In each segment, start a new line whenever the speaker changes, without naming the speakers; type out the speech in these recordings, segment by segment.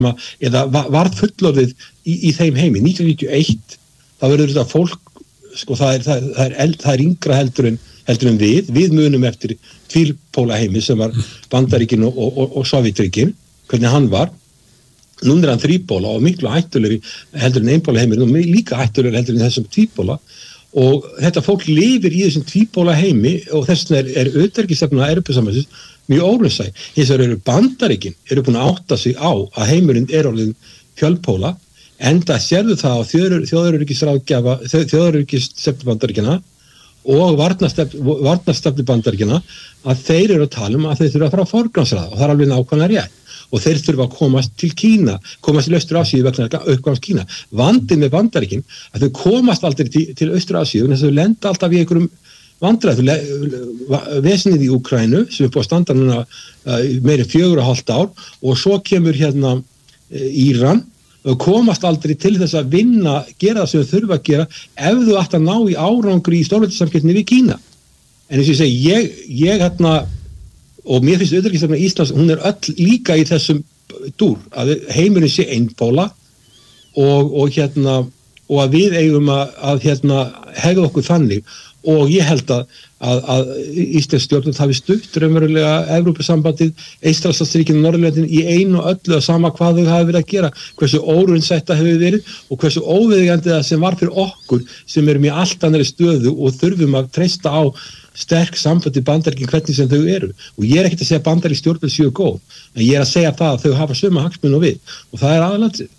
eða varð fullorðið í þeim heimi. 1991 þá verður þetta fólk, sko, það er yngra heldur en við munum eftir tvípóla heimi sem var Bandaríkin og Sovétríkin, hvernig hann var. Núna er hann þrípóla og miklu hættulegri heldur en einpóla heimir og líka hættulegri heldur en þessum tvípóla, og þetta fólk lifir í þessum tvípóla heimi og þess vegna er utanríkisstefna Evrópusambandsins mjög óraunsæ. Hins vegar eru Bandaríkin búin að átta sig á að heimurinn er orðinn fjölpóla, enda sérðu það á þjóðaröryggisstefnu Bandaríkjanna og varnarstefnu Bandaríkjanna að þeir eru að tala um að þeir þurfa að fara að forgangsraða, og það er alveg nákvæmlega rétt. Og þeir þurfa að komast til Kína, komast til Austur-Asíu vegna uppgangs Kína. Vandinn með Bandaríkin að þau komast aldrei til Austur-Asíu, en þess að þau lenda alltaf í einhverjum vandræð. Vesenið í Úkraínu sem er búið að standa núna meira en 4,5 ár, og svo kemur hérna Íran, og komast aldrei til þess að vinna, gera það sem þau þurfa að gera ef þú ætti að ná í árangri í stórveldasamkeppni við Kína. En eins og ég segi, ég hérna, og mér finnst utanríkisstefna Íslands, hún er öll líka í þessum dúr, að heimurinn sé einpóla og að við eigum að hegða okkur þannig, og ég held að íslensk stjórnvöld hafi stutt raunverulega Evrópusambandið, Eystrasaltsríkin og Norðurlöndin í einu og öllu, sama hvað þau hafi verið að gera, hversu óraunsætt það hefur verið og hversu óviðeigandi það sem var fyrir okkur sem erum í allt annarri stöðu og þurfum að treysta á sterk samband í Bandaríkin hvernig sem þau eru. Og ég er ekkert að segja að Bandarísk stjórnvöld séu góð, en ég er að segja það að þau hafa sömu hagsmuni og við, og það er aðalatriðið.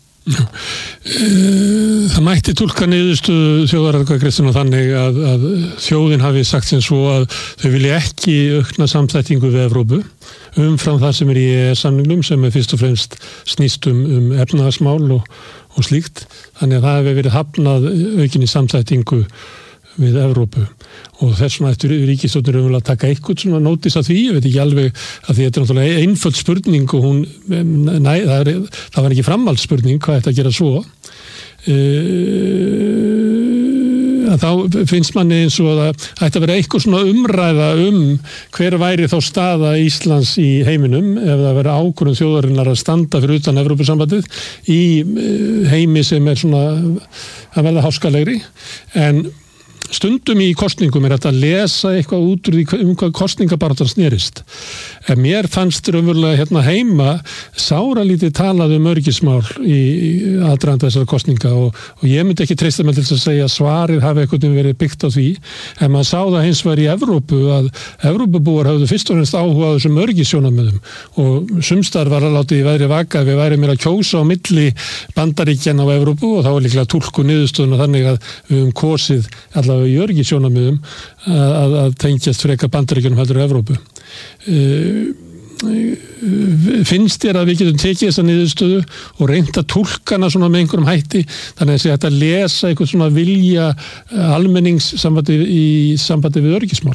Það mætti túlka niðurstöðu þjóðaratkvæðagreiðslunnar þannig að þjóðin hafi sagt sem svo að þau vilja ekki aukna samþættingu við Evrópu umfram það sem er í EES-samningnum, sem er fyrst og fremst snýst efnahagsmál og slíkt. Þannig að það hefur verið hafnað aukinni samþættingu við Evrópu, og þess vegna ættu ríkisstjórnin raunverulega að taka eitthvað svona nótis af því. Ég veit ekki alveg að því þetta er náttúrulega einföld spurning og það var ekki framhaldsspurning hvað ætti að gera svo. Þá finnst manni eins og að það ætti að vera eitthvað svona umræða hver væri þá staða Íslands í heiminum ef það veri ákvörðun þjóðarinnar að standa fyrir utan Evrópusambandið í heimi sem er svona að verða háskalegri. En stundum í kosningum er þetta að lesa eitthvað út úr því hvað kosningabaráttan snerist. En mér fannst raunverulega hérna heima sáralítið talað öryggismál í aðdraganda þessara kosninga, og ég myndi ekki treysta mig til þess að segja að svarið hafi eitthvað verið byggt á því, en maður sá það hins vegar í Evrópu að Evrópubúar hafðu fyrst og fremst áhuga á þessum öryggissjónarmiðum, og sumstar var að láta í veðri vaka að við væri meira að kjósa á milli Bandaríkjanna á Evrópu, og þá var líklega túlku niðurstöðuna þannig að við höfum kosið allavega í öryggissjónarmiðum að tengjast frekar Bandaríkjunum heldur á Evrópu. Finnst þér að við getum tekið þessa niðurstöðu og reynt að túlka hana svona með einhverjum hætti, þannig að þetta lesa eitthvað svona vilja almennings í sambandi við öryggismál?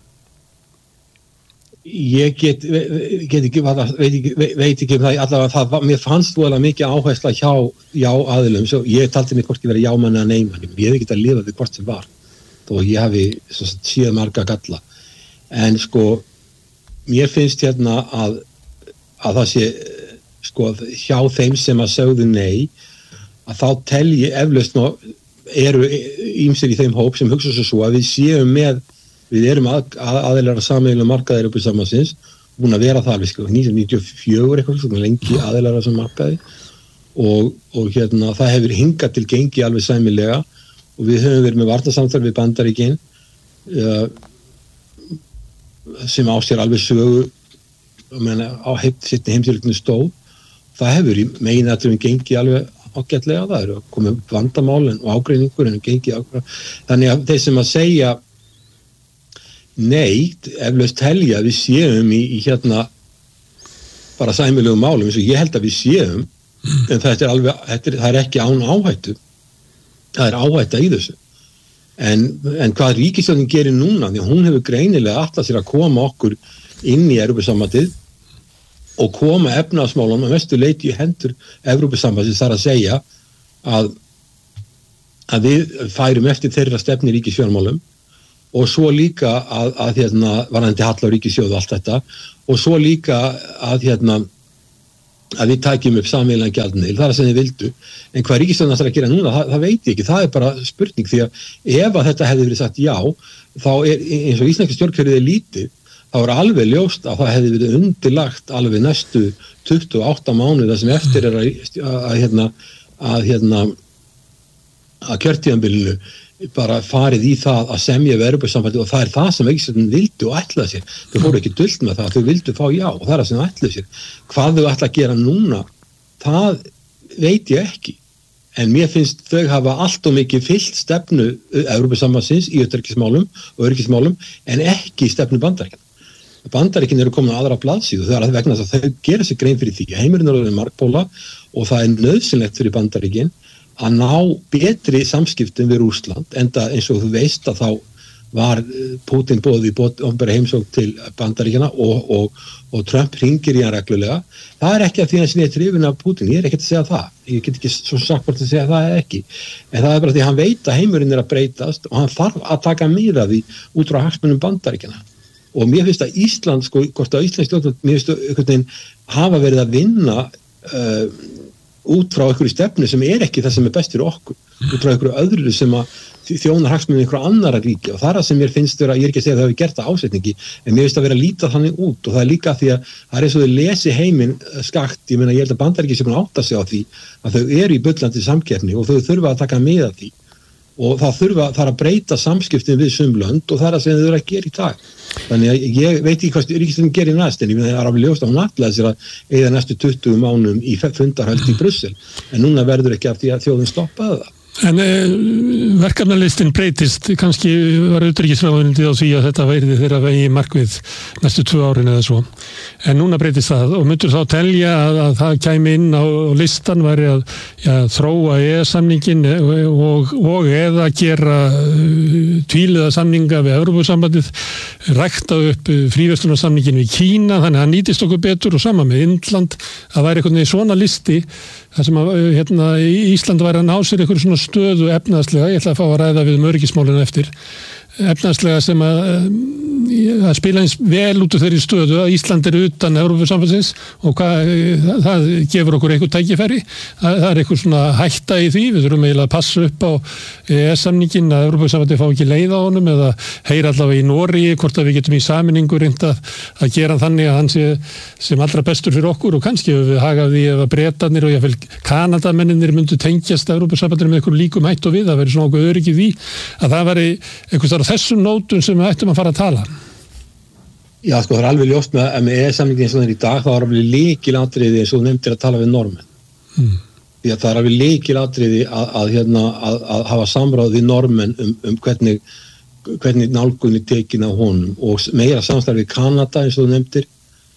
Ég veit ekki það, allavega mér fannst þú alveg mikið áhersla hjá aðilum, svo ég taldi mig hvorki verið jámann eða neymann, ég hef ekki að lifa við hvort sem var, þó ég hafi séð marga galla. En sko, mér finnst hérna að það sé sko hjá þeim sem að sögðu nei, að þá telji eflaust eru ýmsir í þeim hóp sem hugsa svo að við erum aðilar að sameiginlega markaði Evrópusambandsins, búin að vera það alveg 1994 eitthvað, lengi aðilar að þessum markaði, og hérna það hefur hingað til gengi alveg sæmilega, og við höfum verið með varnarsamstarf við Bandaríkin sem á sér alveg sögu á heimsstyrknu stóð. Það hefur í meginatriðum gengið alveg ágætlega, það eru komið vandamál og ágreiningur en gengið ágreiningur. Þannig að þeir sem að segja nei, eflaust telja að við séum í hérna bara sæmilegum málum, eins og ég held að við séum, en það er ekki án áhættu, það er áhætta í þessu. En hvað ríkisstjórnin gerir núna, því að hún hefur greinilega ætlað sér að koma okkur inn í Evrópusambandið og koma efnahagsmálum að mestu leyti í hendur Evrópusambandsins, þar að segja að við færum eftir þeirra stefni í ríkisfjármálum, og svo líka að varðandi halla á ríkissjóð og allt þetta, og svo líka að að við tækjum upp sameiginlegan gjaldmiðil, það sem þið vildu, en hvað ríkisstjórnin ætlar að gera núna, það veit ég ekki, það bara spurning, því að ef að þetta hefði verið sagt já, þá eins og íslenska stjórnkerfið lítið, þá alveg ljóst að það hefði verið undirlagt alveg næstu 28 mánuði sem eftir að kjörtíðanbylunu bara farið í það að semja við Evrópusambandið og það það sem ríkisstjórnin vildu og ætlaði sér. Þau fóru ekki dult með það, þau vildu fá já og það það sem þau ætlaði sér. Hvað þau ætla að gera núna, það veit ég ekki. En mér finnst þau hafa allt og mikið fylgt stefnu Evrópusambandsins í utanríkismálum og öryggismálum en ekki stefnu Bandaríkjanna. Bandaríkin eru komin á aðra blaðsíðu, það vegna þess að þau gera sér grein fyrir því að heimurinn er orðinn margpóla og það nauðsynlegt fyrir Bandaríkin að ná betri samskiptum við Rússland, enda eins og þú veist að þá var Putin boðið í opinbera heimsókn til Bandaríkjanna og Trump hringir í hann reglulega. Það ekki að því að hann sé hrifinn af Putin, ég ekki að segja það, ég get ekki svo sagt að segja það ekki, en það bara því að hann veit að heimurinn að breytast og hann þarf að taka mið af því út frá hagsmunum Bandaríkjanna. Og mér finnst að Ísland, hvort að Íslands stjórnvöld, mér finnst einhvern veginn hafa verið að vinna út frá einhverju stefnu sem ekki það sem best fyrir okkur, út frá einhverju öðru sem að þjónar hagsmunum einhverju annara ríki og það sem mér finnst vera, ég ekki að segja að það hefur gert það ásetningi, en mér finnst að vera að líta þannig út og það líka því að það eins og þau lesi heiminn skakt, ég meina ég held að Bandaríkin sé búin að átta sig á því að þau eru í bullandi samkeppni og þau þurfa að taka mið af því og það að breyta samskiptin við sumlönd og það sem þau eru að gera í dag. Þannig að ég veit ekki hvað ríkisstjórnin gerir næst en ég meina það alveg ljóst að hún ætlaði sér að eyða næstu 20 mánuðum í fundarhöld í Brussel en núna verður ekki af því að þjóðin stoppaði það.
En verkefnalistin breytist, kannski var utanríkisráðuneytið á því að þetta væri þeirra vegi markmið næstu 2 árin eða svo. En núna breytist það og myndur þá telja að það kæmi inn á listan væri að þróa EES-samningin og eða gera tvíliða samninga við Evrópusambandið, rækta upp fríverslunarsamningin við Kína, þannig að hann nýtist okkur betur og sama með Indland, það væri einhvern veginn svona listi þar sem að Ísland væri að ná sér einhverju svona stöðu efnaðslega, ég ætla að fá að ræða við öryggismálinu eftir, efnaðslega sem að spila eins vel út úr þeirri stöðu að Ísland er utan Evrópusambandsins og það gefur okkur einhver tækifæri, það er einhver svona hætta í því, við þurfum eiginlega að passa upp á EES-samningin að Evrópusambandið fá ekki leið á honum eða heyra allavega í Noregi hvort að við getum í sameiningu reynt að gera þannig að hann sé sem allra bestur fyrir okkur og kannski við hagað því ef að Bretarnir og jáfnvel Kanadamennir myndu tengjast Evrópusambandinu með einhver líkum hætt og við, það verður svona okkur öryggi því að það væri einhvers á þessum nótum sem við ættum að fara að tala.
Já, það er alveg ljóst með EES-samningin eins og það í dag, það er alveg lykilatriði eins og þú nefndir að tala við Norðmenn. Því að það er alveg lykilatriði að hafa samráð við Norðmenn hvernig nálgunni tekin á honum og meira samstarf við Kanada eins og þú nefndir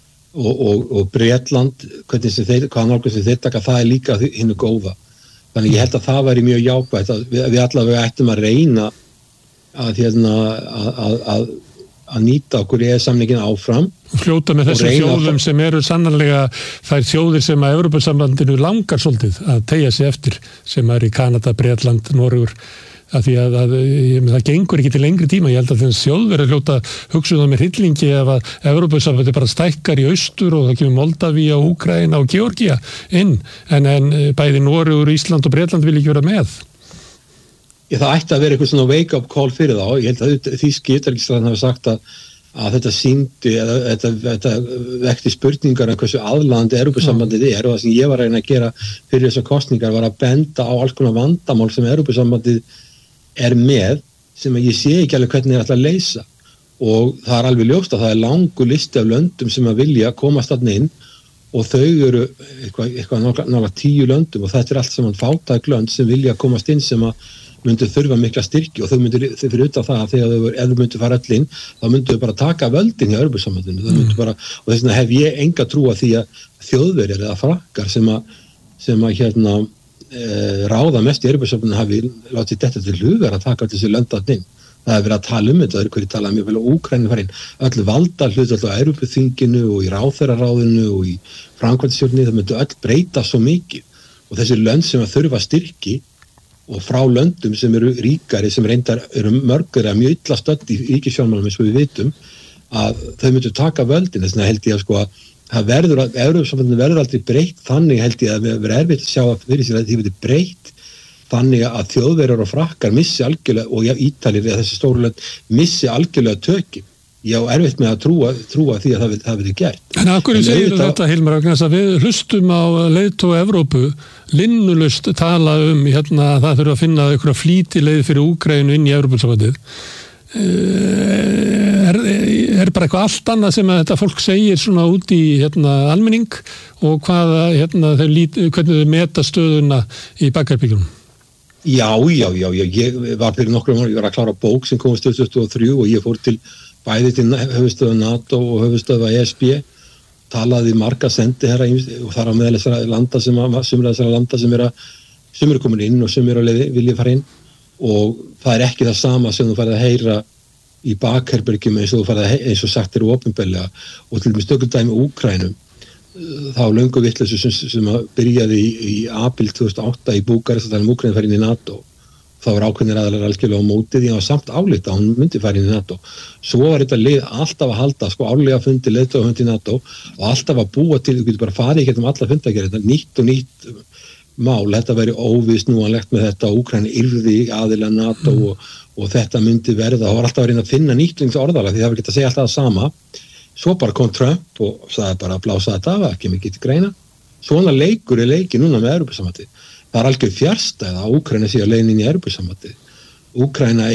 og Bretland, hvaða nálgun sem þeir taka, það er líka hinnu góða. Þannig ég held að það væri mjög jákvætt að við allavega ættum að reyna að nýta okkur EES-samningin áfram
og fljóta með þessum þjóðum sem eru sannarlega þær þjóðir sem að Evrópusambandinu langar svolítið að teygja sig eftir sem er í Kanada, Bretland, Noregur að því að það gengur ekki til lengri tíma, ég held að þess þjóðverið hljóta hugsuða með hryllingi ef að Evrópusambandið bara stækkar í austur og það kemur Moldavía, Úkraína og Georgía inn en bæði Noregur, Ísland og Bretland vil ekki vera með.
Það ætti að vera eitthvað svona wake-up call fyrir þá. Ég held að þýski utanríkisráðherrann hafi sagt að þetta sýndi, þetta vekti spurningar um hversu aðlaðandi Evrópusambandið og það sem ég var að reyna að gera fyrir þessar kosningar var að benda á alls konar vandamál sem Evrópusambandið er með sem ég sé ekki alveg hvernig ætla að leysa og það er alveg ljóst að það er langur listi af löndum sem að vilja komast þarna inn og þau eru eitthvað nálega 10 löndum og þetta er allt saman fátæk lönd sem vilja komast inn sem að myndu þurfa mikla styrki og þau myndu fyrir utan það að þegar þau myndu fara öll inn þá myndu þau bara taka völdin í Evrópusambandinu og þess vegna hef ég enga trú að því að Þjóðverjar eða Frakkar sem að ráða mest í Evrópusambandinu hafi látið þetta til hugar að taka þessi lönd inn. Það hefur verið að tala um þetta, það er hverju talað mjög vel á Úkraínu farin, öll valda hlut alltaf á Evrópuþinginu og í ráðherraráðinu og í framkvæmdastjórninni, það myndu öll breyta svo mikið og þessi lönd sem að þurfa styrki og frá löndum sem eru ríkari sem reyndar eru mörgur eða mjög illa stödd í ríkisfjármálum eins og við vitum að þau myndu taka völdin þess vegna held ég að það Evrópusambandið verður aldrei breytt þannig held ég að vera erfitt að sjá að fyrir sér að því verður breytt þannig að Þjóðverjar og Frakkar missi algjörlega og Ítalir eða þessi stóru lönd missi algjörlega tökin. Ég á erfitt með að trúa því að það verður gert.
En af hverju segir þetta, Hilmar Agnes, að við hlustum á leiðtoga Evrópu linnulaust tala hérna að það þurfa að finna einhverja flýtileið fyrir Úkraínu inn í Evrópusambandið. Er bara eitthvað allt annað sem að þetta fólk segir svona út í almenning og hvernig þau meta stöðuna í bakherbergjunum?
Já, ég var fyrir nokkrum árum, ég var að klára bók sem kom 2023 og ég fór til bæði til höfuðstöða NATO og höfuðstöða ESB, talaði marga sendiherra og þar á meðal þessara landa sem eru komin inn og sem eru á leiði vilja fara inn og það er ekki það sama sem þú færð að heyra í bakherbergjum eins og sagt eru opinberlega og til dæmis stökkudæmi Úkraínu þá löngu vitleysu sem byrjaði í apríl 2008 í Búkarest að tala Úkraínu fara inn í NATO. Það var ákveðnir aðalar algjörlega á móti því að samt álita að hún myndi fara inn í NATO. Svo var þetta lið alltaf að halda árlega fundi, leiðtogafundi í NATO og alltaf að búa til, þú getur bara farið í getum alla fundi að gera þetta, nýtt og nýtt mál, þetta væri óviðsnúanlegt með þetta Úkraína yrði aðila NATO og þetta myndi verða, það var alltaf að reyna að finna nýtlingsorðalag því það var ekki að segja alltaf það sama. Svo bara kom Trump og sagði bara að blása þetta af, ekki mikið til greina. Svona leikur er leiki núna með Evrópusambandið. Það er algjör fjarstæða að Úkraína sé á leiðinni inn í Evrópusambandið. Úkraína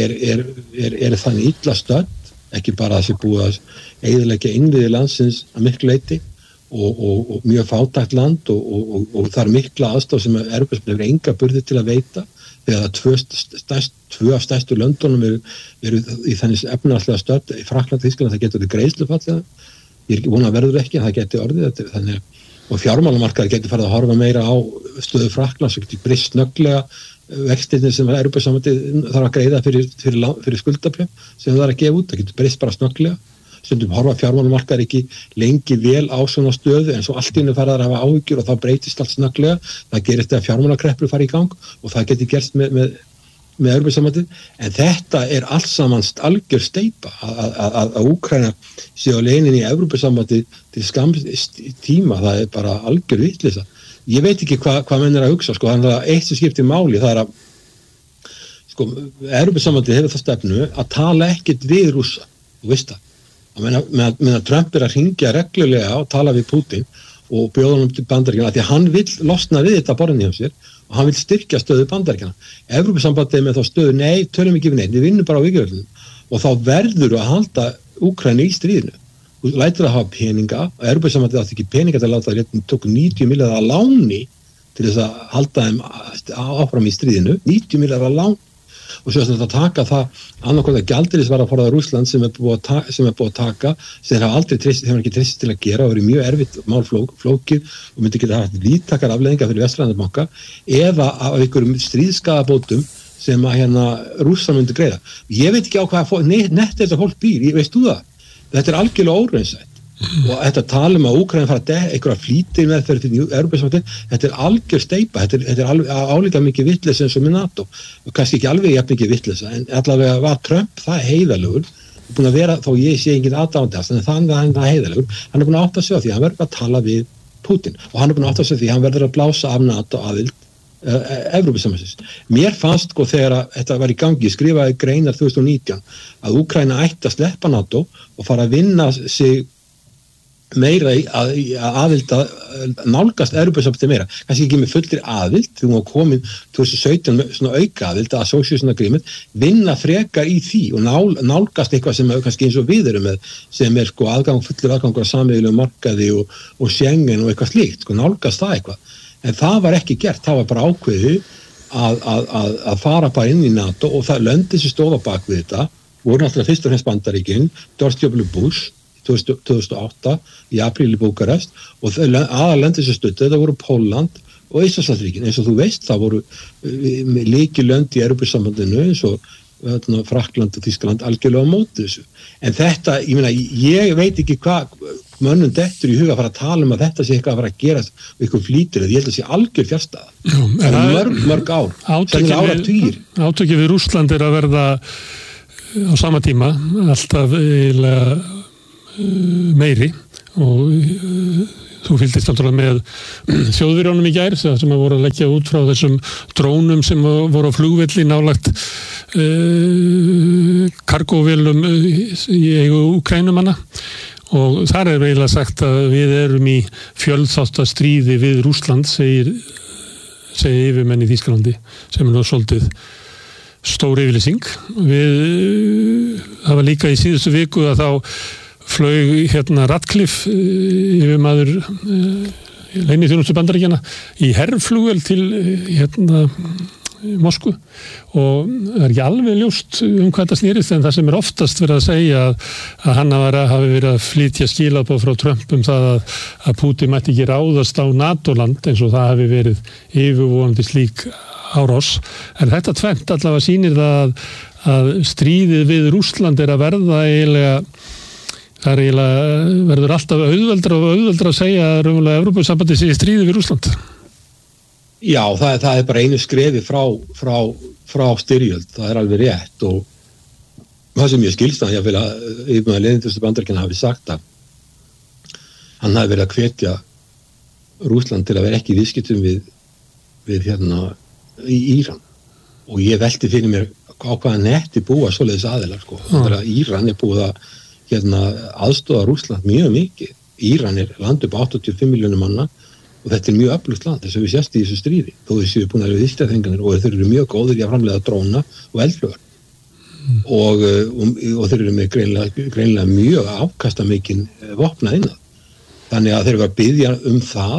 er þannig illa stödd, ekki bara að sé búið að eyðileggja innviði landsins að miklu leyti og mjög fátækt land og það er mikla aðstoð sem Evrópusambandið hefur enga burði til að veita þegar tvö af stærstu löndunum eru í þannig efnahagslega stödd í Frakkland, Þýskaland, það getur orðið greiðslufall ég vona að verður ekki, það getur orðið þannig og fjármálamarkaðir getur farið að horfa meira á stöðu Frakklands og getur breyst snögglega vextirnir sem Evrópusambandið þarf að greiða fyrir skuldabréf sem það er að gefa út, það getur breyst bara snögglega stundum horfa fjármálamarkaðir ekki lengi vel á svona stöðu en svo allt í einu fara að hafa áhyggjur og þá breytist allt snögglega, það gerist þegar fjármálakreppur fara í gang og það getur gerst með Evrópusambandið en þetta er allt saman algjör steypa að Úkraína sé á leiðinni í Evrópusambandið til skamms tíma, það er bara algjör vitleysa. Ég veit ekki hvað menn er að hugsa, þannig að eitt sem skiptir máli það er að Evrópusambandið hefur það stefnu að tala ekkert við Rússa, þú veist það. Meðan Trump er að hringja reglulega og tala við Putin og bjóða honum til Bandaríkjanna því að hann vill losna við þetta borðinni hjá sér og hann vill styrkja stöðu Bandaríkjanna. Evrópusambandið með þá stöðu, nei, tölum ekki við neitt, við vinnum bara á vikjavöldunum og þá verður að halda Úkraínu í stríðinu. Þú lætur að hafa peninga og Evrópusambandið átti ekki peninga til að láta það tók 90 milljarða að láni til þess að halda þeim áfram í stríðinu, 90 milljarða að láni og svo að taka það annarkvæmt að gjaldeyrisvaraforða Rússland sem er búið að taka sem þeir hafa ekki treyst til að gera og verið mjög erfitt málflókið og myndi geta haft víðtækar afleiðingar fyrir Vestræðanbanka eða af einhverjum stríðskaðabótum sem að Rússar myndi greiða. Ég veit ekki á hvað nett þetta fólk býr, veist þú það? Þetta er algjörlega óraunsætt og þetta tala að Úkraína fara einhverja flýtir með fyrir Evrópusambandið, þetta er algjör steypa, þetta er álíka mikið vitleysa eins og með NATO og kannski ekki alveg jafn mikið vitleysa en allavega var Trump það heiðarlegur og búin að vera, þó ég sé engin aðdáandi en þannig það heiðarlegur, hann er búin að átta sig á því að hann verður að tala við Putin og hann er búin að átta sig á því að hann verður að blása af NATO aðild Evrópusambandsins. Mér fannst þegar þetta var í gangi, skrifaði greinar 2019 að Úkraína ætti að sleppa NATO og fara að vinna sig meira að aðilda nálgast Evrópusambandið meira, kannski ekki með fullir aðild, því hún var komin 2017 með svona auka aðild, association agreement, vinna frekar í því og nálgast eitthvað sem kannski eins og við erum með, sem er fullur aðgangur að sameiginlegum markaði og Schengen og eitthvað slíkt, nálgast það eitthvað, en það var ekki gert, það var bara ákveðið að fara bara inn í NATO og það löndin sem stóða bak við þetta, voru náttúrulega fyrst og fremst Bandaríkin, George W. Bush 2008 í apríl í Búkarest og aðalöndin sem stuttu þetta voru Pólland og Eystrasaltsríkin eins og þú veist það voru lykilönd í Evrópusambandinu eins og Frakkland og Þýskaland algjörlega á móti þessu en þetta, ég veit ekki hvað mönnum dettur í huga að fara að tala um að þetta sé eitthvað að fara að gera og eitthvað flýtir ég held að sé algjör fjárstaða það er mörg ár
Átökið við Rússland er að verða á sama tíma alltaf eiginlega meiri og þú fylgdist náttúrulega með Þjóðverjónum í gær sem voru að leggja út frá þessum drónum sem voru á flugvelli nálægt kargóvélum í eigu Úkraínumanna og þar eiginlega sagt að við erum í fjölþáttastríði við Rússland segir yfirmenn í Þýskalandi sem nú svolítið stór yfirlýsing. Það var líka í síðustu viku að þá flög Ratcliffe yfirmaður leyniþjónustu Bandaríkjanna í herflugvél til Moskvu og það ekki alveg ljóst hvað þetta snerist en það sem oftast verið að segja að hann hafi verið að flytja skilaboð frá Trump það að Putin mætti ekki ráðast á NATO-land eins og það hafi verið yfirvofandi slík árás. En þetta tvennt allavega sýnir það að stríðið við Rússland að verða eiginlega það verður alltaf auðveldra að segja að raunverulega Evrópusambandið sé í stríði við Rússland.
Já, það bara einu skrefi frá styrjöld, það alveg rétt og það sem ég skilst að yfirmaður leyniþjónustu Bandaríkjanna hafi sagt að hann hafi verið að hvetja Rússland til að vera ekki í viðskiptum við í Íran og ég velti fyrir mér á hvaða netti búa svoleiðis aðilar sko. Íran búið að aðstoða Rússland mjög mikið. Íran land upp 85 milljónum manna og þetta mjög öflugt land þess að við sést í þessu stríði þó við séum búin að vera viðskiptaþvinganir og þeir eru mjög góðir í að framleiða dróna og eldflaugar og þeir eru með greinilega mjög afkastamikinn vopnað innan. Þannig að þeir eru að biðja það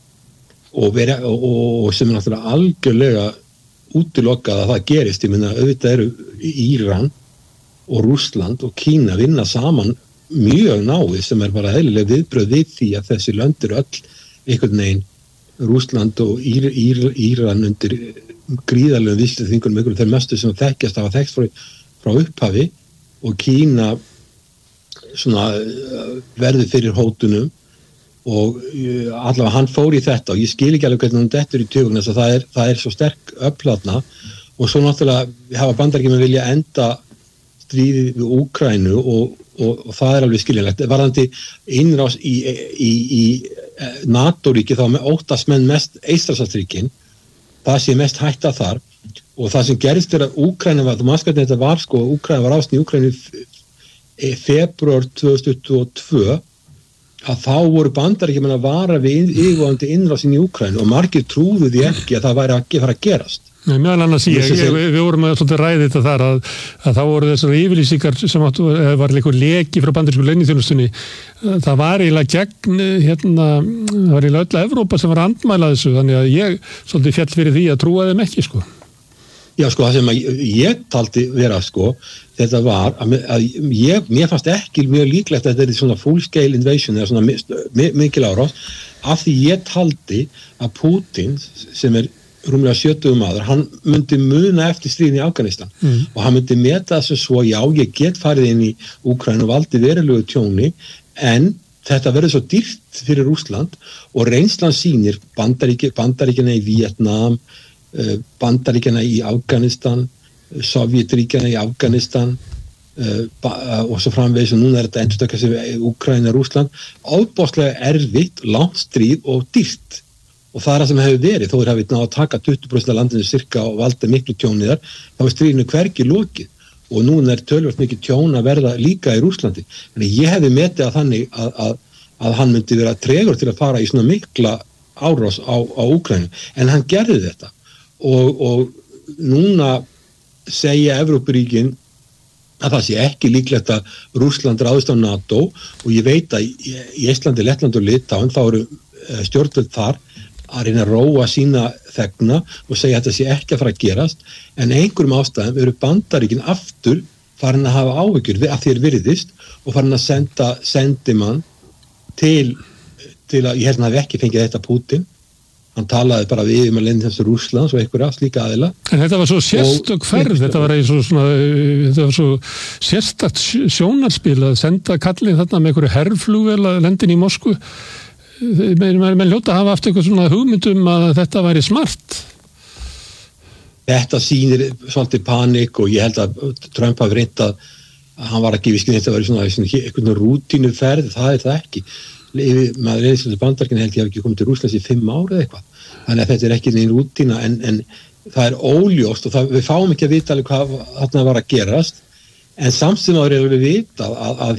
og sem náttúrulega algjörlega útilokað að það gerist. Ég meina auðvitað eru Íran og Rússland og Kína vinna saman mjög náið sem bara eðlileg viðbrögð við því að þessi lönd eru öll einhvern veginn Rússland og Íran undir gríðarlegum viðskiptaþvingunum einhverjum þeir mestu sem þekkjast hafa þekkst frá upphafi og Kína svona verður fyrir hótunum og allavega hann fór í þetta og ég skil ekki alveg hvernig hann dettur í tuguna þess að það er svo sterk öflaðna og svo náttúrulega hafa Bandaríkjamenn vilja enda stríðið við Úkraínu og það alveg skiljanlegt. Varðandi innrás í NATO-ríki þá með óttast menn mest Eystrasaltsríkin, það sé mest hætta þar og það sem gerist að Úkraína var, þú maður skalt þetta var sko, Úkraína var ástin í Úkraínu febrúar 2022 að þá voru Bandaríkjamenn að vara við yfirvofandi innrásin í Úkraínu og margir trúðu því ekki að það væri að fara að gerast.
Nei, meðal annars við vorum að ræða þetta þar að þá voru þessar yfirlýsingar sem var líka leki frá bandarísku leyniþjónustunni það var eiginlega gegn það var eiginlega öll Evrópa sem var að andmæla þessu þannig að ég svolítið fjall fyrir því að trúa þeim ekki sko.
Já sko það sem ég taldi vera sko þetta var að mér fannst ekki mjög líklegt að þetta er svona full scale invasion eða svona mikil árás af því ég taldi að Putin sem rúmlega 70 maður, hann myndi muna eftir stríðin í Afganistan og hann myndi meta þessu svo, já, ég get farið inn í Úkraínu og valdi verulegu tjóni en þetta verður svo dýrt fyrir Rússland og reynslan sýnir Bandaríkjana í Víetnam, Bandaríkjana í Afganistan, Sovjetríkjana í Afganistan og svo framvegis og núna þetta endurtaka sig Úkraína og Rússland, ofboðslega erfitt, langt stríð og dýrt. Og það sem hefur verið, þó hafi náð að taka 20% af landinu cirka og valda miklu tjóniðar, þá stríðinu hvergi lokið og núna töluvert mikið tjón að verða líka í Rússlandi. Þannig ég hefði metið að þannig að hann myndi vera tregur til að fara í svona mikla árás á Úkraínu. En hann gerði þetta og núna segja Evrópuríkin að það sé ekki líklegt að Rússland ráðist á NATO og ég veit að í Eistlandi, Lettlandi og Litáen þá eru stjórnvöld þar að reyna að róa sína þegna og segja að þetta sé ekki að fara að gerast en einhverjum ástæðum eru Bandaríkin aftur farin að hafa áhyggjur af því virðist og farin að senda sendimann til að, ég held að hann hafi ekki fengið þetta Putin hann talaði bara við með leyniþjónustu Rússlands og einhverja slíka aðila. En
þetta var svo sérstök ferð, þetta var svo sérstakt sjónarspil að senda kallin þarna með einhverju herflugvél að lendin í Moskvu. Menn hljóta að hafa haft eitthvað svona hugmyndum að þetta væri smart.
Þetta sýnir svolítið panik og ég held að Trump hafi reynt að hann var ekki viskinn þetta að vera svona einhvern rútínuferð, það er það ekki. maður reyðslega Bandaríkin held ég hafi ekki komið til Rússlands í 5 ár eða eitthvað, þannig að þetta ekki neinn rútína en það óljóst og við fáum ekki að vita alveg hvað þarna var að gerast, en samstímaður við vita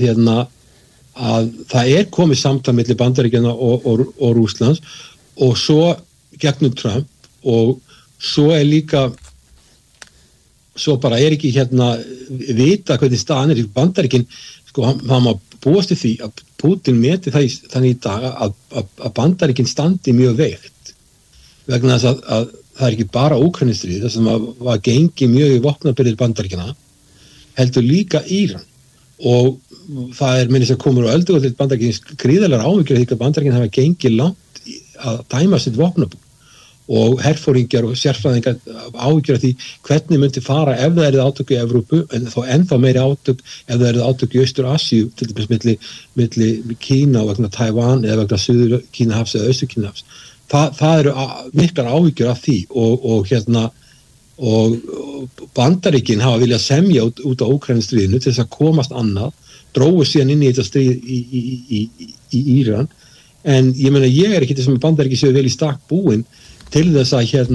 að það komið samtal milli Bandaríkjanna og Rússlands og svo gegnum Trump og svo líka svo bara ekki vita hvernig staðan í Bandaríkin, sko það má búast til því að Putin meti það þannig í dag að Bandaríkin standi mjög veikt vegna þess að það ekki bara Úkraínustríð þar sem var gengið mjög í vopnabyrðir Bandaríkjanna, heldur líka Íran og það minnist að komur á öldugöldi Bandaríkjans gríðarlegar áhyggjur því að Bandaríkin hafa gengið langt að dæma sitt vopnabú og herforingjar og sérfræðingar áhyggjur af því hvernig myndi fara ef það átök í Evrópu en þá ennþá meiri átök ef það átök í Austur-Asíu til dæmis milli Kína og vegna Tævan eða vegna Suður-Kínahafs eða Austur-Kínahafs. Það eru miklar áhyggjur af því og Bandaríkin hafa viljað semja út á Úkraínustríðinu til þess að komast annað, drógu síðan inn í þetta stríð í Íran, en ég meina ég ekki þess að Bandaríkin séu vel í stakk búin til þess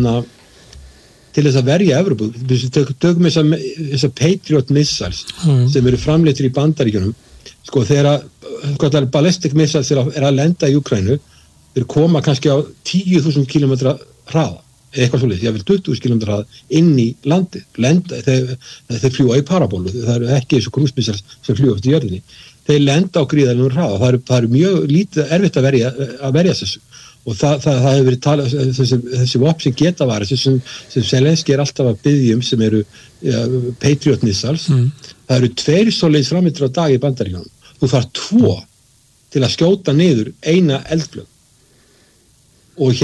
að verja Evrópu. Tökum þessa Patriot missiles sem eru framleiddir í Bandaríkjunum, sko þegar ballistic missiles að lenda í Úkraínu, þeir koma kannski á 10.000 km hraða eitthvað svolítið, ég vil 20.000 km hraða inn í landið, þeir fljúa í parabólu, það eru ekki þessu krúsmissar sem fljúa eftir jörðinni, þeir lenda á gríðarlegum hraða, það eru mjög lítið erfitt að verja þessu og það hefur verið talað þessi vopn sem geta varið sem Zelenski alltaf að biðja sem eru Patriot missiles, það eru 2 svoleiðis frammetur á dag í Bandaríkjunum, þú þarf 2 til að skjóta niður eina eldflaug og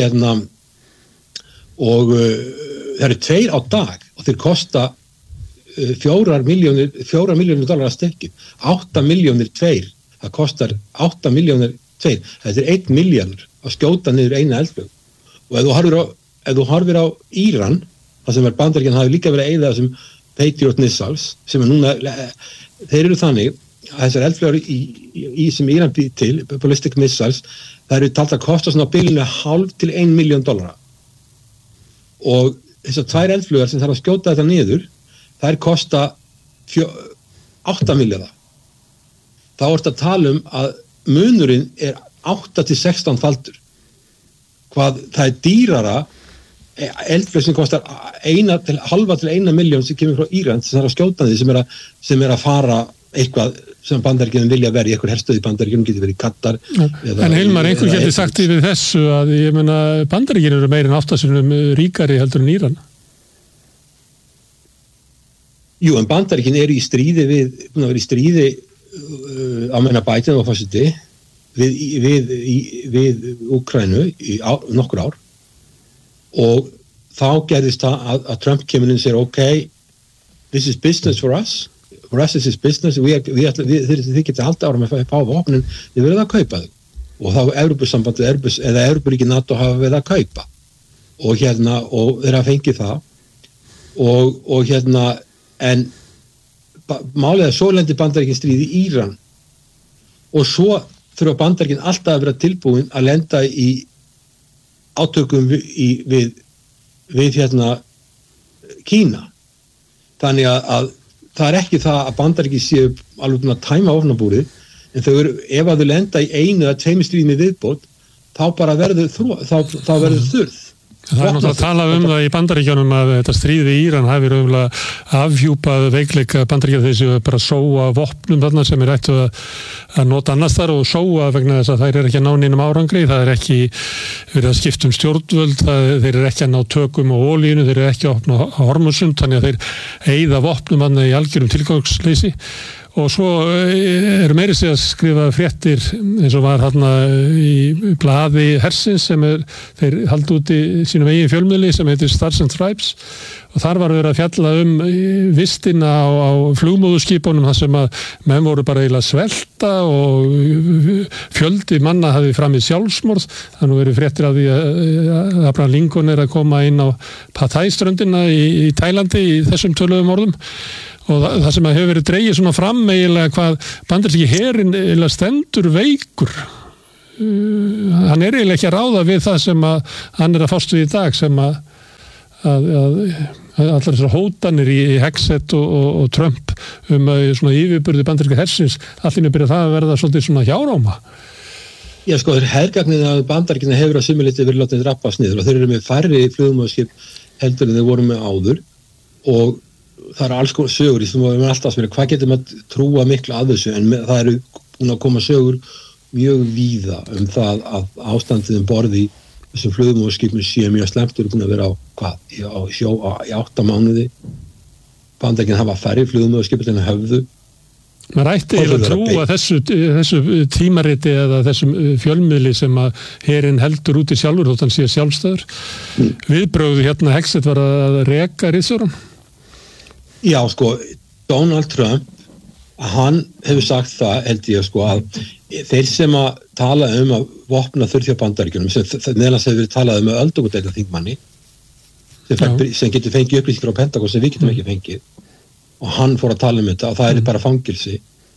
og það eru 2 á dag og þeir kosta 4 milljónir dollara að stykki, 8 milljónir 2, það kostar 8 milljónir 2, þetta 1 milljarður að skjóta niður eina eldflaug og ef þú horfir á Íran, það sem Bandaríkin hafi líka verið að eyða þessum Patriot missiles sem núna, þeir eru þannig að þessar eldflaugar sem Íran býr til, ballistic missiles, það eru talt að kosta svona á bilinu $0.5 til $1 milljón og þessar 2 eldflaugar sem þarf að skjóta þetta niður, þær kosta 8 milljarða. Þá ertu að tala að munurinn 8 til 16 faldur. Hvað það dýrara eldflaug sem kostar 1,5 til 1 milljón sem kemur frá Íran sem þarf að skjóta því sem er að fara eitthvað sem Bandaríkjunum vilja verið, eitthvað herstöð í Bandaríkjunum getur verið Katar.
En Hilmar, einhver getur sagt yfir þessu að ég meina Bandaríkjunum eru meira en 8 sinnum ríkari heldur en Íran.
Jú, en Bandaríkin eru í stríði á meina Biden og forseti við Úkraínu í nokkur ár og þá gerðist það að Trump kemur inn og segir okay, this is business for us this is business, þið getur alltaf ára með að fá vopnin, þið verður að kaupa þau og þá Evrópusambandið eða Evrópuríki NATO hafa verið að kaupa og þeir hafa fengið það og en málið svo lendir Bandaríkin stríð í Íran og svo þurfa Bandaríkin alltaf að vera tilbúin að lenda í átökum við Kína, þannig að það ekki það að Bandaríkin séu alveg búin að tæma vopnabúrið en ef að þau lenda í 1 eða 2 stríðum í viðbót þá bara verður þurrð.
Það náttúrulega að tala það í Bandaríkjunum að þetta stríði í Íran hafi raunverulega afhjúpað veikleika Bandaríkjana þessu bara sóa vopnum þarna sem ættu að nota annars þar og sóa vegna þess að þær ekki að ná neinum árangri, það ekki verið að skipta stjórnvöld, þeir ekki að ná tökum á olíinu, þeir ekki að opna Hormuzsund, þannig að þeir eyða vopnum þarna í algjörum tilgangsleysi. Og svo meiri sig að skrifa fréttir eins og var þarna í blaði hersins sem þeir haldi út í sínum eigin fjölmiðli sem heitir Stars and Stripes og þar var verið að fjalla vistina á flugmóðurskipunum þar sem að menn voru bara eiginlega svelta og fjöldi manna hafði framið sjálfsmorð, þannig verið fréttir af því að Abraham Lincoln að koma inn á Pattaya-ströndina í Tælandi í þessum töluðum orðum. Og það sem hefur verið dregið svona fram eiginlega hvað bandaríski herinn eiginlega stendur veikur hann eiginlega ekki að ráða við það sem að hann að fást við í dag, sem að allar þessar hótanir í Hegseth og Trump svona yfirburði bandaríska hersins, allir byrja það að verða svolítið svona hjáráma.
Já, sko, hergagnið að bandaríkina hefur að sumuliti verið látið rappast niður og þeir eru með færri flugumóðskip heldur en þeir voru með áður og það eru alls konar sögur í því að við alltaf spyrja hvað getur maður trúa miklu að þessu en það eru búin að koma sögur mjög víða það að ástandið borði í þessum flugumóðskipum séu mjög slæmt eru búin að vera í 8 mánuði bandaríkina hafa færri flugumóðskip en höfðu.
Maður ætti að trúa þessu tímariti eða þessum fjölmiðli sem að herinn heldur úti sjálfur þótt hann sé sjálfstæður. Viðbrögðu hérna Hegseth var að reka ritstjórann.
Já, sko, Donald Trump, hann hefur sagt það, held ég, sko, að þeir sem að tala að vopna þurfi á Bandaríkjunum, sem neðans hefur verið talað með öldungadeilda þingmanni, sem getur fengið upplýsingar á Pentagon sem við getum ekki fengið, og hann fór að tala þetta og það er bara fangilsi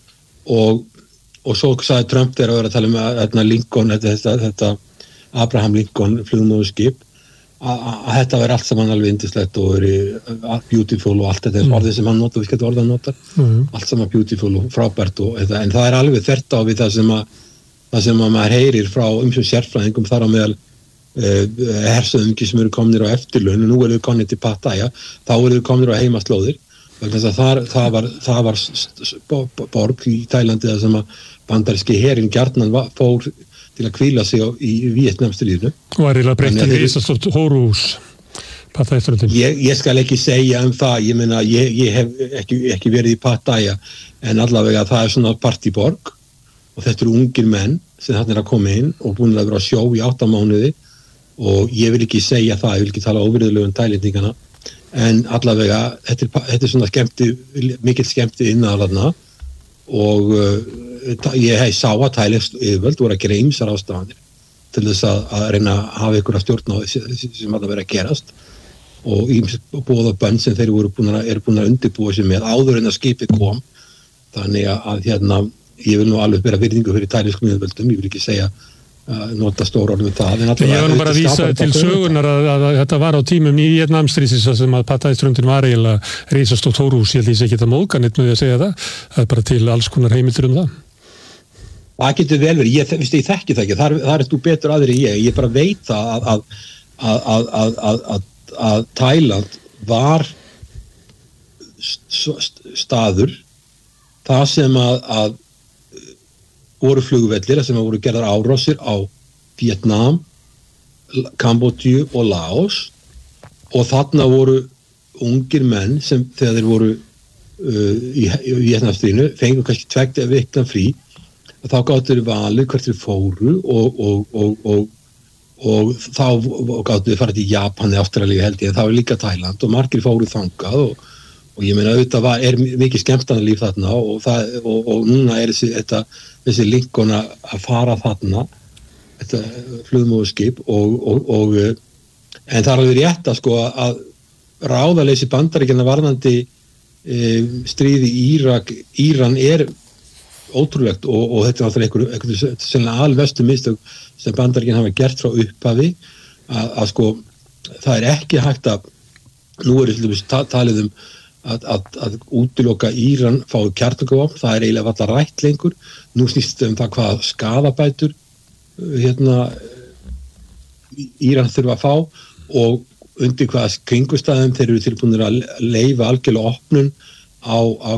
og svo sagði Trump þegar að vera að tala Lincoln, þetta Abraham Lincoln flugmóðskip að þetta veri allt saman alveg yndislegt og veri beautiful og allt þetta orðið sem hann notar, við skemmt orðið hann notar allt saman beautiful og frábært en það er alveg þvert á við það sem að maður heyrir frá sérfræðingum þar á meðal hersöðingi sem eru komnir á eftirlaun og nú eru þau komnir til Pattaya, þá eru þau komnir á heimaslóðir vegna þess að það var borg í Tælandi sem að bandaríski herinn gjarnan fór til að hvíla sig í Víetnamstríðinu.
Og er eiginlega breytt í risastórt hóruhús.
Ég skal ekki segja það, ég meina, ég hef ekki verið í Pattaya, en allavega það er svona partyborg og þetta eru ungir menn sem þarna er að koma inn og búin að vera á sjó í 8 mánuði og ég vil ekki segja það, ég vil ekki tala óvirðulegum tælendingana, en allavega þetta er svona mikill skemmti innaðalarna og ég sá að tælendst yfirvöld voru að gera ýmsar ástafanir til þess að reyna að hafa ykkur að stjórna sem að það vera að gerast og bóða bönn sem þeir eru búin að undirbúa sig með áður en að skipið kom þannig að ég vil nú alveg bera virðingu fyrir tælenskum yfirvöldum, ég vil ekki segja nota stór orð með það.
Ég var nú bara að vísa til sögunar að þetta var á tímum í Víetnamstríðsins sem að Pattaya-ströndin var eiginlega risastórt hóruhús, ég held ég sé ekki að móðga neitt með því að segja það er bara til alls konar heimildir það.
Það getur vel verið, ég þekki það ekki, þar er þú betur aðri ég bara veit það að Tæland var staður það sem að voru flugvellir sem voru gerðar árásir á Vietnam, Kambódíu og Laos og þarna voru ungir menn sem þegar þeir voru í Vietnamstríðinu fengu kannski 2 vikna frí og þá gáttu þeir valið hvert þeir fóru og þá gáttu þeir fara til Japan eða Ástralíu held ég en það var líka Tæland og margir fóru þangað og ég meina auðvitað er mikið skemmtanalíf þarna og núna er þessi Lincoln að fara þarna þetta flugmóðskip en það er alveg rétt að sko að ráðaleysi Bandaríkjanna varðandi stríði í Íran er ótrúlegt og þetta er náttúrulega einhverju alvestu mistök sem Bandaríkjanna hafa gert frá upphafi að sko það er ekki hægt að nú er talið að útiloka Íran fái kjarnorkuvopn, það er eiginlega alltaf rætt lengur, nú snýst það hvað skaðabætur Íran þurfa að fá og undir hvaða kringustæðum þeir eru tilbúinir að leyfa algjörlega opnun á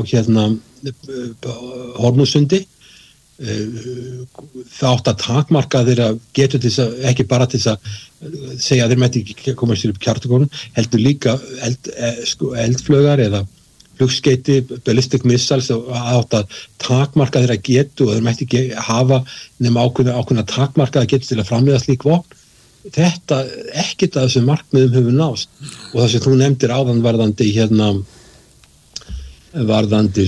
Hormúsundi það átt að takmarka þeirra getur til þess að ekki bara til þess að segja að þeir mætti ekki koma sér upp kjarnorkuvopnum, heldur líka eldflögar eða flugskeyti, ballistic missiles átt að takmarka þeirra getu og þeir mætti ekki hafa nema ákveðna takmarka að getu til að framleiða slík vopn. Þetta ekkert að þessum markmiðum hefur nást og það sem þú nefndir áðan varðandi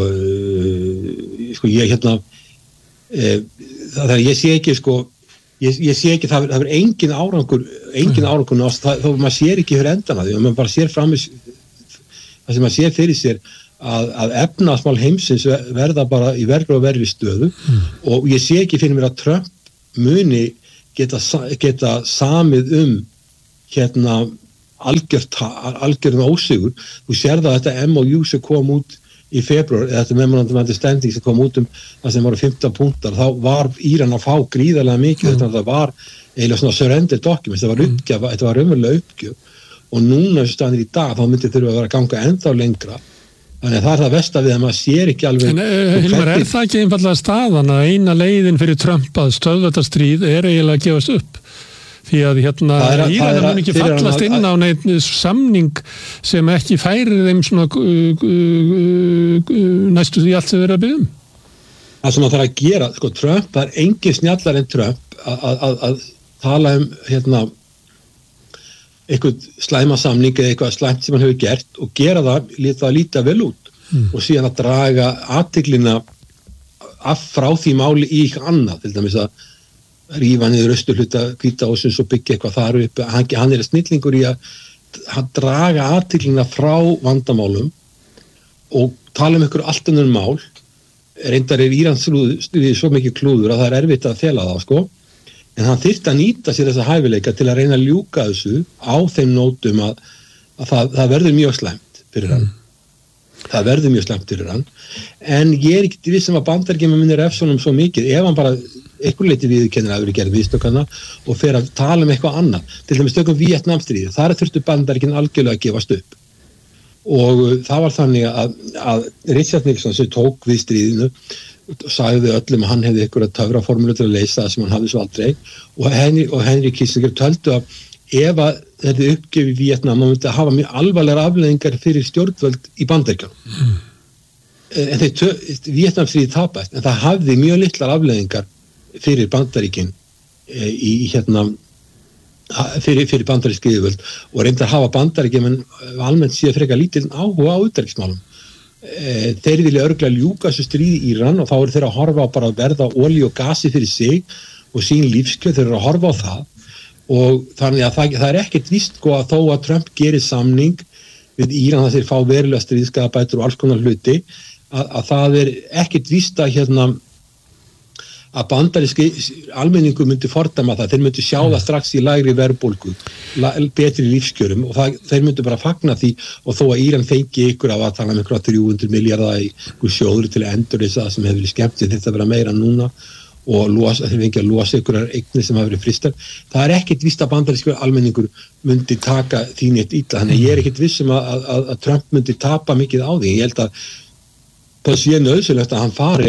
það ég sé ekki ég sé ekki það er engin árangur nást þó maður sér ekki fyrir endan að því og maður bara sér fram það sem maður sér fyrir sér að efnahagsmál heimsins verða bara í verri og verri stöðu og ég sé ekki fyrir mér að Trump muni geta samið hérna algjörn ósigur. Þú sérð að þetta MOU sem kom út í febrúar, þetta memorandum of understanding sem kom út það sem voru 15 punktar, þá var Íran að fá gríðarlega mikið, þetta var eiginlega svona surrender documents, þetta var raunverulega uppgjöf og núna staðir í dag, þá myndi þurfa að vera að ganga ennþá lengra, þannig að það er það versta við að maður sér ekki alveg.
En Hilmar, er það ekki einfallega staðan að eina leiðin fyrir Trump að stöðva þetta stríð er eiginlega að gefast upp? Því að Íranar mun ekki fallast inn á neitt samning sem ekki færir þeim svona næstu því allt sem verið að byggja.
Það sem það þarf að gera, sko, Trump, það er engin snjallar en Trump að tala eitthvað slæma samning eða eitthvað slæmt sem hann hefur gert og gera það líta vel út og síðan að draga athyglinna frá því máli í eitthvað annað, til dæmis að rífa niður austurhluta Hvíta hússins og byggja eitthvað þar upp. Hann er snillingur í að draga athyglinna frá vandamálum og tala ykkur allt önnur mál. Reyndar Írans svo mikið klúður að það er erfitt að fela það, sko. En hann þyrfti að nýta sér þessa hæfileika til að reyna að ljúka þessu á þeim nótum að það verður mjög slæmt fyrir hann. Það verður mjög slæmt fyrir hann. En ég er ekki viss að Bandaríkjamenn muni refsa honum svo mikið ef hann bara eitthvað leyti viðurkennir að vera gerð viðstökana og fer að tala eitthvað annað. Til dæmis tökum Víetnamstríðið. Þar þurftu Bandaríkin algjörlega að gefast upp. Og það var þannig að Richard Nixon sem tók við stríðinu sagði öllum að hann hefði einhverja töfraformúlu til að leysa það sem hann hafði svo aldrei og Henry Kissinger töldu að ef að þetta uppgjöf í Víetnam þá myndi að hafa mjög alvarlegar afleiðingar fyrir stjórnvöld í Bandaríkjunum. En Víetnamstríðið tapaðist, en það hafði mjög litlar afleiðingar fyrir Bandaríkin fyrir bandarísk yfirvöld og reyndar að hafa Bandaríkjamenn almennt séð frekar lítinn áhuga á utanríkismálum. Þeir vilja örugglega ljúka þessu stríði í Íran og þá eru þeir að horfa á bara að verða olíu og gasi fyrir sig og sín lífskjör, þeir eru að horfa á það og þannig að það er ekkert víst sko að þó að Trump gerir samning við Íran þar þeir fá verulega stríðskaðabætur og alls konar hluti að það er ekkert víst að bandaríski almenningu myndi fordæma það, þeir myndi sjá það strax í lægri verðbólgu, betri lífskjörum og þeir myndi bara fagna því og þó að Íran fengi ykkur af að tala ykkur 300 milljarða í sjóður til að endurreisa það sem hefur verið skemmt, þetta vera meira núna og þeir fengi að losa ykkur eignir sem hafa verið fristar. Það er ekkert víst að bandarískur almenningur myndi taka því neitt illa, þannig ég er ekkert viss að Trump myndi tapa mikið á því. Ég held að það sé nauðsynlegt að hann fari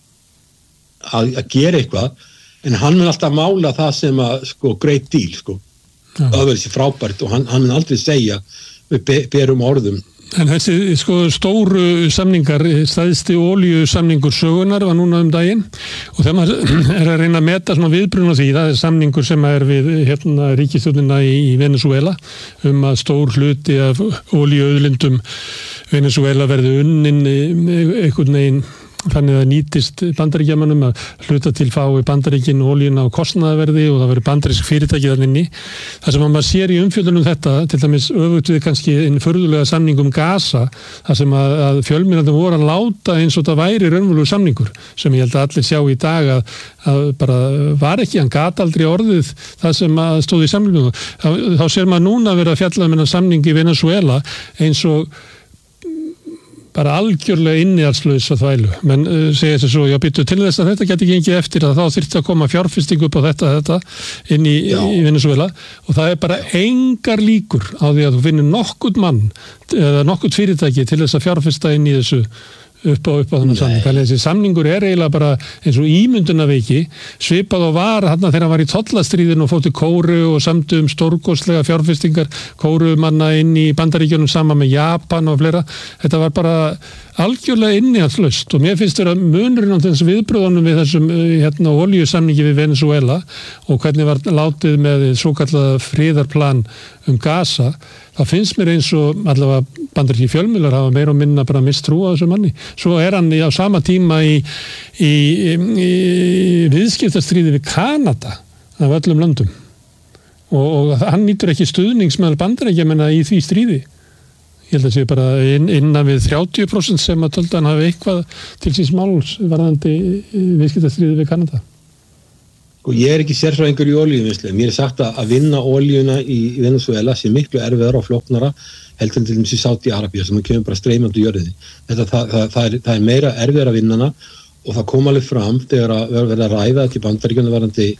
að gera eitthvað, en hann mun alltaf mála það sem great deal, það verður sér frábært og hann mun aldrei segja við berum orðum.
En þessi stóru samningar, stærsti olíusamningur sögunar var núna daginn og þegar maður er að reyna að meta svona viðbrun á því, það er samningur sem er við ríkisstjórnina í Venezuela að stór hluti af olíuauðlindum Venezuela verði unnin einhvern veginn þannig að nýtist Bandaríkjamönnum að hluta til fái Bandaríkin olíuna á kostnaðarverði og það verður bandarísk fyrirtæki þarna inni. Það sem maður sér í umfjöllunum þetta, til dæmis öfugt við kannski einn furðulega samning Gaza, þar sem að fjölmiðlarnir voru að láta eins og það væri raunverulegur samningur, sem ég held að allir sjá í dag að bara var ekki, hann gat aldrei orðið það sem að stóð í samningu. Þá sér maður núna verið að fjalla um samning í Venezuela eins og bara algjörlega innihalslaus að þvælu. Men segja þessu svo, já býttu til þess að þetta geti gengið eftir að þá þyrfti að koma fjárfesting upp á þetta inn í Venezuela og það er bara engar líkur á því að þú finnir nokkurt mann eða nokkurt fyrirtæki til þess að fjárfesta inn í þessu upp á þannig samning. Þannig að þessi samningur er eiginlega bara eins og ímyndunaveiki, svipað og var þarna þegar hann var í tollastríðinu og fór til Kóru og samdi stórkostlega fjárfestingar Kórumanna inn í Bandaríkjunum saman með Japan og fleira. Þetta var bara algjörlega innihaldslaust og mér finnst þér að munurinn á þessum viðbröðunum við þessum olíusamningi við Venezuela og hvernig var látið með svokallað friðarplan Gaza, það finnst mér eins og allavega bandaríski fjölmiðlar hafa meira og minna bara mistrú á þessu manni. Svo er hann á sama tíma í viðskiptastríði við Kanada af öllum löndum og hann nýtur ekki stuðnings með Bandaríkjamenn í því stríði. Ég held að sé bara innan við 30% sem að töldan hafi eitthvað til síns máls varðandi viðskiptastríði við Kanada.
Sko ég ekki sérfræðingur í olíuvinnslu, mér sagt að vinna olíuna í Venezuela sé miklu erfiðara og flóknara heldur til dæmis í Sádi-Arabíu sem kemur bara streymandi jörðinni. Það er meira erfiðara að vinna hana og það kom alveg fram þegar að verða að ræða til Bandaríkjunum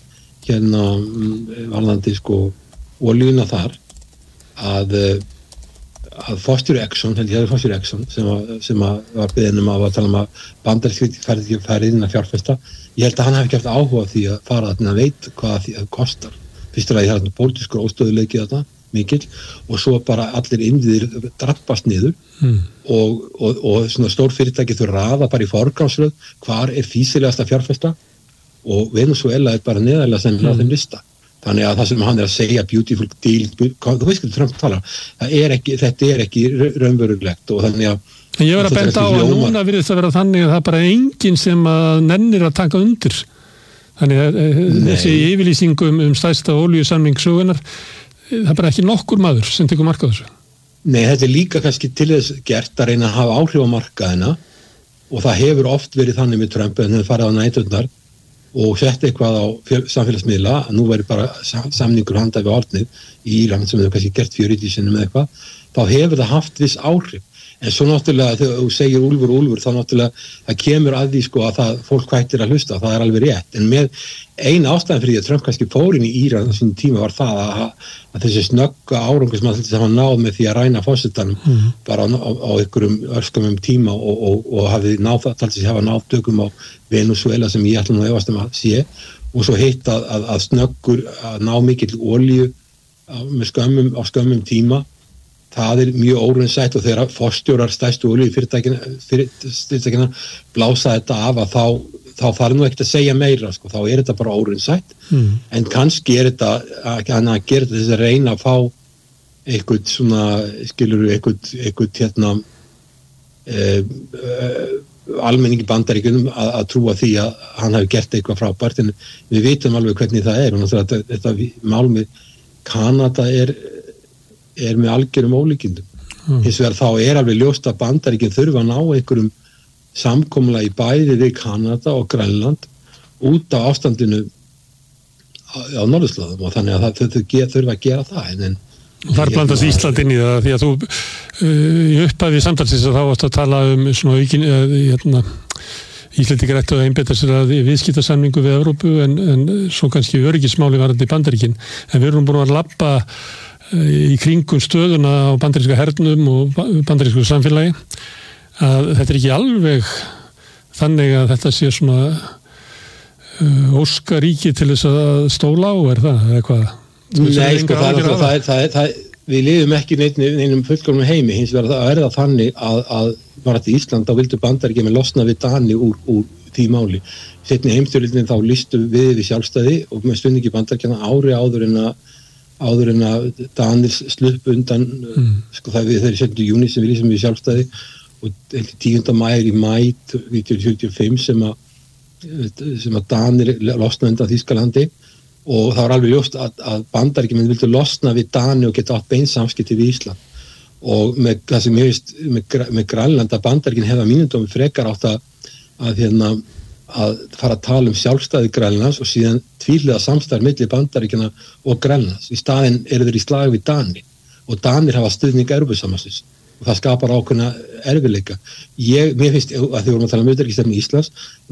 varðandi sko olíuna þar að forstjóri Exxon, forstjóri Exxon sem var beðinn að tala að Bandaríkjunum færði inn að fjárfesta. Ég held að hann hafi ekki haft áhuga því að fara þarna að veit hvað það kostar. Fyrst að það er pólitískur óstöðuleiki þarna mikill og svo bara allir innviðir drabbast niður og svona stór fyrirtæki þau raða bara í forgangsröð hvar er fýsilegasta fjárfesta og Venezuela er bara neðarlega sennilega á þeim lista. Þannig að það sem hann er að segja beautiful deal, þú veist hvað Trump talar, þetta er ekki raunverulegt og þannig að
ég verð að benda á að núna virðist að vera þannig að það er bara enginn sem að nennir að taka undir. Þannig að þessi yfirlýsingum stærsta olíusamning sögunar, það er bara ekki nokkur maður sem tekur mark á þessu.
Nei, þetta er líka kannski til þess gert að reyna að hafa áhrif á markaðina og það hefur oft verið þannig með Trump en það farið á næturnar og sett eitthvað á samfélagsmiðla að nú væri bara samningur handað við hornið í Íran sem hefur kannski gert 40 sinnum eða eitthvað, þá hefur það haft viss áhrif. En svo náttúrulega þegar þú segir úlfur, þá náttúrulega það kemur að því sko að það fólk hættir að hlusta, það er alveg rétt. En með eina ástæðan fyrir því að Trump kannski fór inn í Íran á sínum tíma var það að þessi snögga árangur sem hann hafa náð með því að ræna forsetanum bara á einhverjum örskamum tíma og hafi hafa náð tökum á Venezuela sem ég ætla nú að efast að sé og svo hitt að snöggur að ná mikill olíu á skömmum tíma. Það er mjög óreinsætt og þegar forstjórar stærstu olíufyrirtækina blása þetta af að þá þarf nú ekkert að segja meira, sko, þá er þetta bara óreinsætt. En kannski er þetta að gera þess að reyna að fá eitthvað svona, eitthvað almenningi Bandaríkjunum að trúa því að hann hafi gert eitthvað frábært en við vitum alveg hvernig það er og þetta mál með Kanada er með algjörum ólíkindum. Hins vegar þá er alveg ljóst að Bandaríkin þurfa að ná einhverjum samkomulagi bæði við Kanada og Grænland út af ástandinu á norðurslóðum og þannig að þau þurfa að gera það.
Þar blandast Ísland inn í það því að þú í upphafi samtalsins þá varst að tala svona Íslendingar ættu að einbeita sér að viðskiptasamningu við Evrópu en svo kannski öryggismáli varðandi Bandaríkin en við erum búin að labba í kringum stöðuna á bandaríska hernum og bandarísku samfélagi að þetta er ekki alveg þannig að þetta sé svona óskaríki til þess að stóla á það eða hvað?
Nei, sko, við lifum ekki neinum fullkomnum heimi hins vegar það er það þannig að bara til Ísland þá vildu Bandaríkjamenn með losna við Dani úr því máli. Seinni heimsstyrjöldinni þá lýstu við sjálfstæði og með stuðningi Bandaríkjanna ári áður en að Danir slupp undan sko það þeir 7. júni sem við lýsum við sjálfstæði og 10. maí í mæ 1975 sem að Danir losna undan Þýskalandi og það var alveg ljóst að Bandaríkjamenn vildu losna við Dani og geta átt beinsamskipti við Ísland og með það sem ég veist með Grænland að Bandaríkin hefða mínundum frekar átt að fara að tala sjálfstæði Grænlands og síðan tvíhliða samstarf milli Bandaríkjanna og Grænlands. Í staðinn eru þeir í slag við Dani og Danir hafa stuðning Evrópusambandsins og það skapar ákveðna erfiðleika. Mér finnst að þegar við vorum að tala utanríkisstefnu Íslands,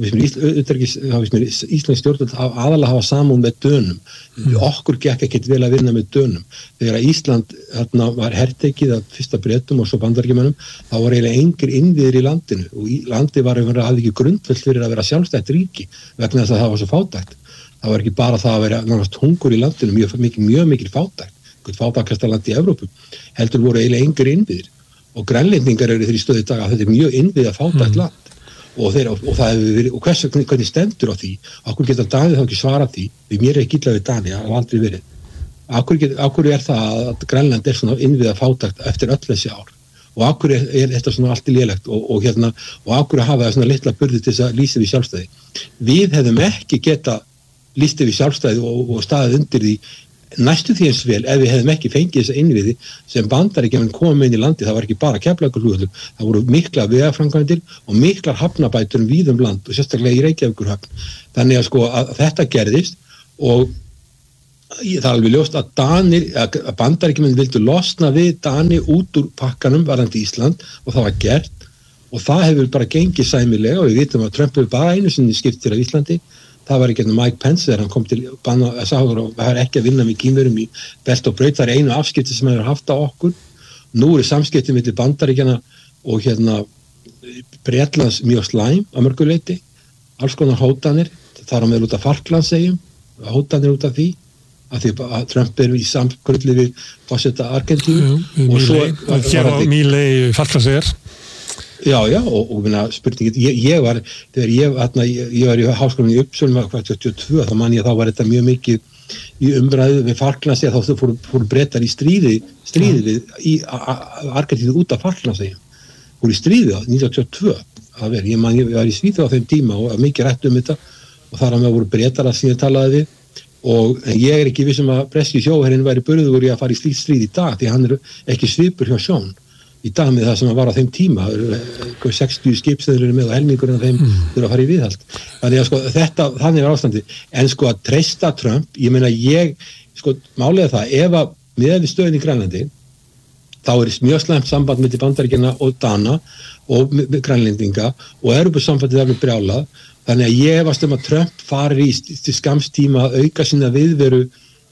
Íslands stjórnvöld aðalega hafa samúð með Dönum. Okkur gekk ekkert vel að vinna með Dönum. Þegar Ísland var hertekið af fyrsta Bretum og svo Bandaríkjamönnum, þá var eiginlega engir innviðir í landinu og landið hafði ekki grundvöld fyrir að vera sjálfstætt ríki vegna þess að það var svo fátækt. Það var ekki bara það að vera nánast hungur í landinu, mjög mikil fátækt, fátækasta land í Evrópu, heldur voru eiginlega engir innviðir. Og grænlendingar eru þeir í stöðu í dag að þetta er mjög innviða fátækt land og það hefur verið, og hvernig stendur á því, okkur geta Dani þá ekki svara því, við mér er ekki illa við Dani, það hafa aldrei verið. Okkur er það að Grænland er svona innviða fátækt eftir öll þessi ár og okkur er þetta svona allt í lélegt og okkur hafa það svona litla burði til þess að lýsa við sjálfstæði. Við hefðum ekki geta lýst við sjálfstæði og staðið undir því næstu því eins vel ef við hefðum ekki fengið þessa innviði sem Bandaríkjamenn komum inn í landi. Það var ekki bara Keflavíkurflugvöllur, það voru mikla vegaframkvæmdir og miklar hafnabætur víðum land og sérstaklega í Reykjavíkurhöfn. Þannig að sko að þetta gerðist og það er alveg ljóst að Bandaríkjamenn vildu losna við Dani út úr pakkanum varðandi Ísland og það var gert og það hefur bara gengið sæmilega og við vitum að Trump hefur bara einu sinni skiptir af Íslandi. Það var ekki Mike Pence þegar hann kom til Sáður og það er ekki að vinna með kínverum í belt og braut. Það er einu afskipti sem hefur haft á okkur. Nú eru samskipti milli Bandaríkjanna og Bretlands mjög slæm að mörgu leyti. Alls konar hótanir, það er á meðal út af Falklandseyjum, hótanir út af því að því að Trump í samkrulli við forseta Argentínu og svo
hér á Mílei Falklandseyjar.
Já, og spurningin, ég var í háskólanum í Uppsölum 1922, þá man ég þá var þetta mjög mikið í umræðu við Falklandseyjar, þá fóru Bretar í stríði við í Argentínu út af Falklandseyjum, fóru í stríði á 1922, ég var í Svíþjóð á þeim tíma og mikið rætt um þetta og þar að með voru Bretar að sem ég talaði við og ég er ekki vissum að breski sjóherinn væri burðugur í að fara í slíkt stríð í dag því hann er ekki svipur hjá Sjón í dag með það sem var á þeim tíma 60 skipstöðlur með og helmingurinn af þeim þurfa að fara í viðhald þannig að þannig var ástandi en að treysta Trump, ég meina málega það, ef að miðað við stöðin í Grænlandi þá er mjög slæmt samband milli Bandaríkjanna og Dana og Grænlendinga og Evrópusambandið er með brjálað þannig að ég efast að Trump fari til skamstíma að auka sína viðveru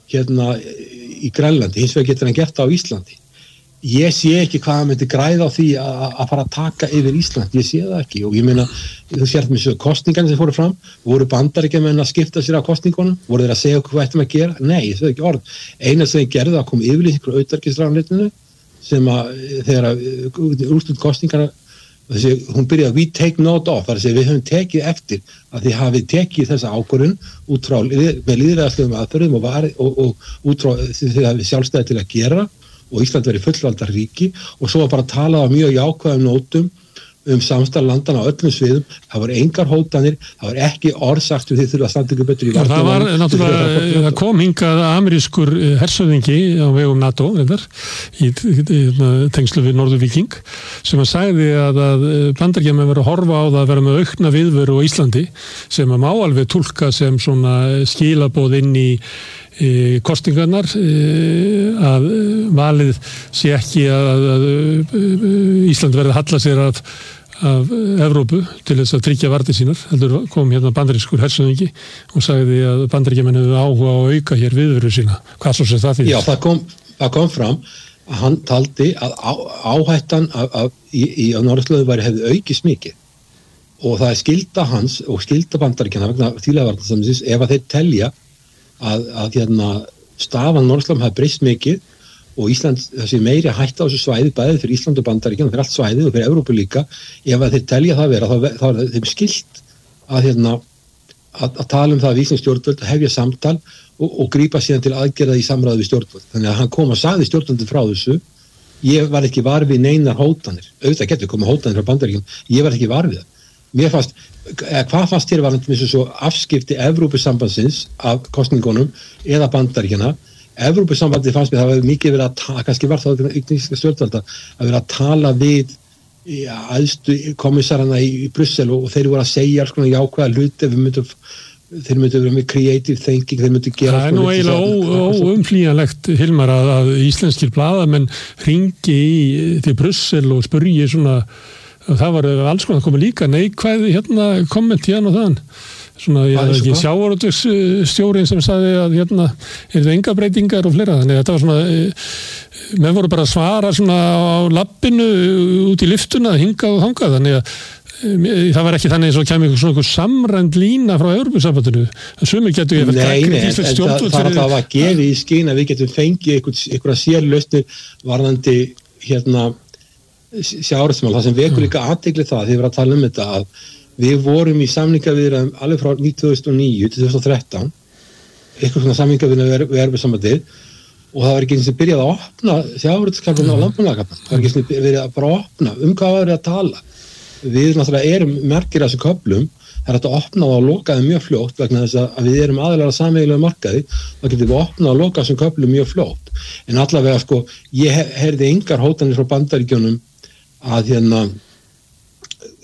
í Grænlandi, hins vegar getur hann gert það á Íslandi. Ég sé ekki hvað hann myndi græða á því að fara að taka yfir Ísland, ég sé það ekki og ég meina, þú sért með kosningarnir sem fóru fram, voru Bandaríkjamenn að skipta sér á kosningunum, voru þeir að segja okkur hvað ættum að gera? Nei, það er ekki orð. Eina sem þeir gerðu að koma yfirlýsingur á utanríkisráðuneytinu sem að þegar úrslit kosningarna hún byrjaði að we take note of, þar að segja við höfum tekið eftir að þið hafið tekið þessa ákvörðun út frá með lýðræðislegum aðferðum og út frá þið hafið sjálfstæði til að gera og Ísland verið fullvaldar ríki og svo bara talað á mjög jákvæðum nótum samstarf landana á öllum sviðum, það var engar hótanir, það var ekki orðsagt við þið þurfa að standa ykkur betur í
varnarmálum. Það var náttúrulega, það kom hingað amerískur hersöðingi á vegum NATO í tengslu við Norður-Víking sem að sagði að Bandaríkjamenn verið að horfa á það að vera með aukna viðveru á Íslandi sem að má alveg túlka sem svona skilaboð inn í kostingarnar að valið sé ekki að Ísland verði að halla sér af Evrópu til þess að tryggja varnir sínar. Heldur kom bandarískur hersöðingi og sagði að Bandaríkjamenn hefðu áhuga á að auka hér viðveru sína. Hvað svo sem það þýðir?
Já, það kom fram að hann taldi að áhættan í norðurslóðum hefði aukist mikið og það er skylda hans og skylda Bandaríkjanna vegna þýlavarnarsamningsins ef að þeir telja að stafan Norðurslóðum hafi breyst mikið og Ísland, þessi meiri hætta á þessu svæði bæði fyrir Ísland og Bandaríkjanna, fyrir allt svæðið og fyrir Evrópu líka, ef að þeir telja það vera þá er þeim skylt að tala um það við Íslands stjórnvöld, að hefja samtal og grípa síðan til aðgerða í samráði við stjórnvöld. Þannig að hann kom og sagði stjórnvöldu frá þessu, ég var ekki var við neinar hótanir, auðvitað getur koma hótanir frá Bandaríkjunum, ég var ekki var við það. Hvað fannst þér varandi með svo afskipti Evrópusambandsins af kosningunum eða Bandaríkjanna? Evrópusambandi fannst mér það var mikið verið að kannski var það íslenska stjórnvalda að vera að tala við æðstu kommissarana í Brussel og þeir voru að segja alls konar jákvæða hluti þeir myndu vera með creative thinking, þeir myndu gera
það er nú eiginlega óumflýjanlegt Hilmar að íslenskir blaðamenn hringi til Brussel og spurji svona það var alls konar komið líka neikvæð komment hérna og þann svona, ég hef ekki sjávarútvegsstjórinn sem sagði að er það enga breytingar og fleira, þannig að þetta var svona menn voru bara að svara svona á lappinu út í lyftuna hingað og þangað, þannig að það var ekki þannig eins og kemur svona samræmd lína frá Evrópusambandinu en sumir getur ég
en það var að gefa í skyn að við getum fengið einhverja sérlausnir varðandi sjávarútvegsmál, það sem vekur líka athygli það þegar við erum að tala um þetta að við vorum í samningaviðræðum alveg frá 2009 til 2013 eitthvað svona samningaviðræðum við Evrópusambandið og það var ekki eins og byrjað að opna sjávarútvegskaflana og landbúnaðarkaflana, það var ekki eins og verið að bara opna hvað var að tala. Við náttúrulega erum merkir af þessu köflum, það er hægt að opna og loka þeim mjög fljótt vegna þess að við erum aðilar að sameiginlegu markaði, þá getum við opna og loka þessum köflum mjög fljótt. En allavega ég heyrði engar hótanir frá Bandaríkjunum að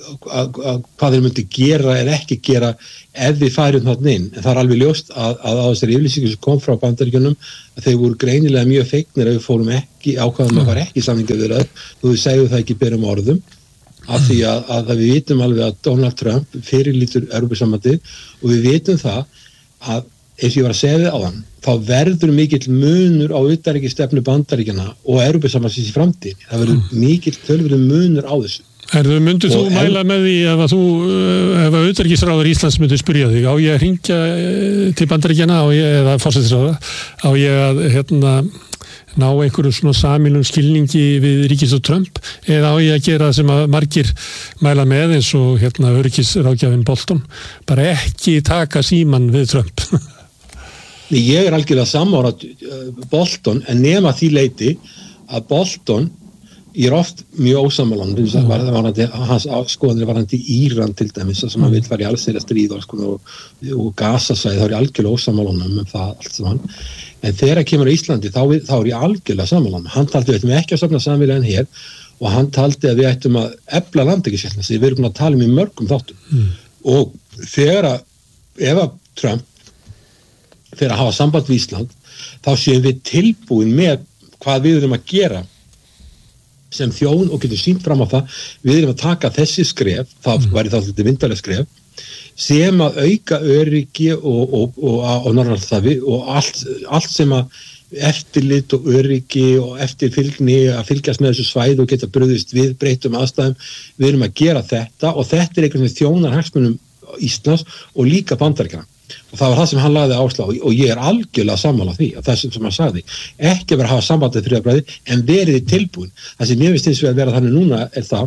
hvað þeir myndi gera eða ekki gera ef við færum þarna inn, en það er alveg ljóst að á þessari yfirlýsingu sem kom frá Bandaríkjunum að þeir voru greinilega mjög feiknir að við fórum ekki ákvæðum að fara ekki samningaviðræður og við segjum það ekki berum orðum af því að við vitum alveg að Donald Trump fyrirlítur Evrópusambandið og við vitum það að eins og ég var að segja við áðan þá verður mikill munur á utanríkisstefnu Bandaríkjanna og Evrópusambandsins í framtíðinni. Það verður mikill töluverður munur á þessu.
Myndir þú mæla með því ef að utanríkisráður Íslands myndi spyrja þig, á ég að hringja til Bandaríkjanna eða forsætisráðherra, á ég að ná einhverju svona samílum skilningi við ríkisstjórn Trump eða á ég að gera það sem að margir mæla með eins og öryggisráðgjafinn Bolton, bara ekki taka síman við Trump?
Ég er algjörlega sammála Bolton en nema því leiti að Bolton ég er oft mjög ósammálan hans skoðanir varðandi Íran til dæmis sem hann vill fara í allsherja stríð og Gazasvæði, þá er ég algjörlega ósammálan um það allt saman, en þegar kemur á Íslandi þá er ég algjörlega sammálan. Hann taldi við ættum ekki að stofna samfélagin hér og hann taldi að við ættum að efla landhelgisgæsluna sem við erum búin að tala um í mörgum þáttum og þegar ef að Trump fyrir að hafa samband við Ísland þá séum við tilbúin með hvað við erum að gera sem þjóðn og getur sýnt fram á það við erum að taka þessi skref, það væri þá þetta vindalega skref sem að auka öryggi og norðanlandshafi og allt sem að eftirlit og öryggi og eftirfylgni að fylgjast með þessu svæði og geta brugðist við breyttum aðstæðum, við erum að gera þetta og þetta er einhvern veginn þjónar hagsmunum Íslands og líka Bandaríkjanna og það var það sem hann lagði áherslu á og ég er algjörlega sammála því að þessum sem hann sagði ekki verið að hafa sambandið friðarbræði en verið tilbúin. Það sem ég finnst eins og að vera þannig núna er það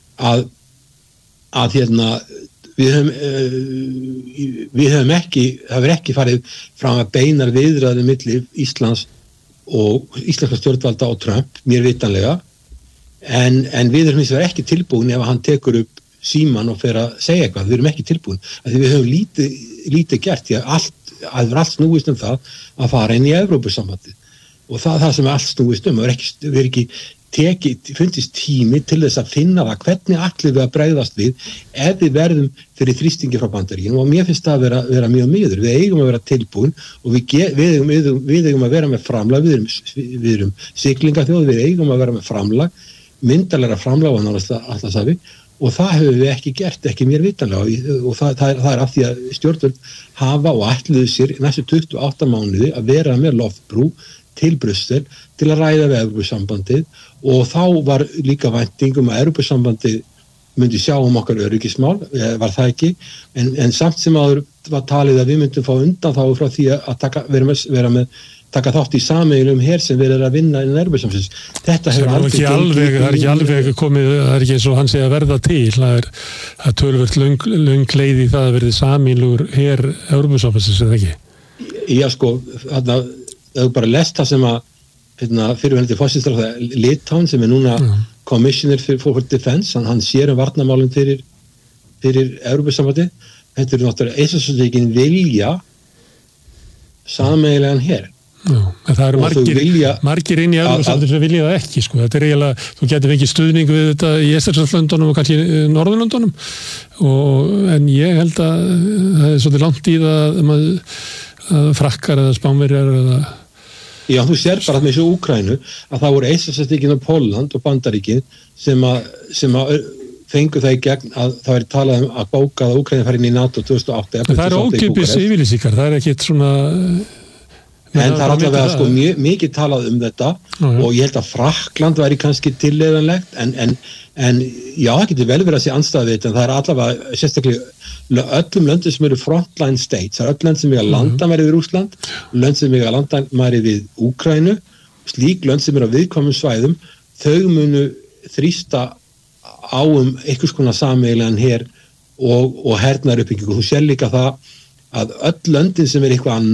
að við höfum ekki það verið ekki farið fram að beinar viðræður milli Íslands og íslenska stjórnvalda og Trump mér vitanlega en við erum hins vegar ekki tilbúin ef hann tekur upp síman og fer að segja eitthvað, við erum ekki tilbúin af því við höfum lítið gert því að það er allt snúist um það að fara inn í Evrópusambandið og það sem er allt snúist um við er ekki fundist tími til þess að finna það hvernig ætlum við að bregðast við ef við verðum fyrir þrýstingi frá Bandaríkjunum og mér finnst það að vera mjög miður, við eigum að vera tilbúin og við eigum að vera með framlag, við erum siglingaþjóð, við eigum að vera með framlag myndarlegra framlag á Atlantshafi og það hefur við ekki gert, ekki mér vitanlega og það er af því að stjórnvöld hafa og ætluðu sér næstu 28 mánuði að vera með loftbrú til Brussel til að ræða við Evrópusambandið og þá var líka væntingum að Evrópusambandið myndi sjá okkar öryggismál, var það ekki en samt sem áður var talið að við myndum fá undan þá frá því að taka þátt í sameiginlegum her sem við erum að vinna innan Evrópusambandsins. Þetta hefur aldrei
það er ekki alveg komið, það er ekki eins og hann segja að verða til, það er töluvert löng leið í það að verði sameiginlegur her Evrópusambandsins eða ekki?
Já sko, þarna ef bara lest það sem að fyrirverandi forsætisráðherra Litauen sem er núna Commissioner for Defense, hann sér varnarmálum fyrir Evrópusambandið, þetta er náttúrulega einstaklega vilja sameiginlegan her.
Já, en það eru margir inn í Evrópusambandinu sem vilja það ekki sko. Þetta er eiginlega, þú getur fengið stuðning við þetta í Eystrasaltslöndunum og kannski Norðurlöndunum en ég held að það er svolítið langt í það að frakkar eða spánverjar eða
Já, þú sér bara með þessu Úkraínu að það voru Eystrasaltsríkin og Pólland og Bandaríkin sem að fengu það í gegn að það væri talað um að bóka að Úkraína fari inn í NATO 2008.
Það er ókeypis yfirlýsingar, það er ekkit svona
En það er allavega sko mikið talað um þetta og ég held að Frakkland væri kannski tilleiðanlegt en já, það getur vel verið að sé andstæða við þetta en það er allavega sérstaklega öllum löndum sem eru frontline states, það er öll lönd sem eiga landamæri við Rússland, lönd sem eiga landamæri við Úkraínu, slík lönd sem eru á viðkvæmum svæðum, þau munu þrýsta á einhvers konar sameiginlegan her og hernaðaruppbyggingu. Þú sér líka það að öll löndin sem er eitthvað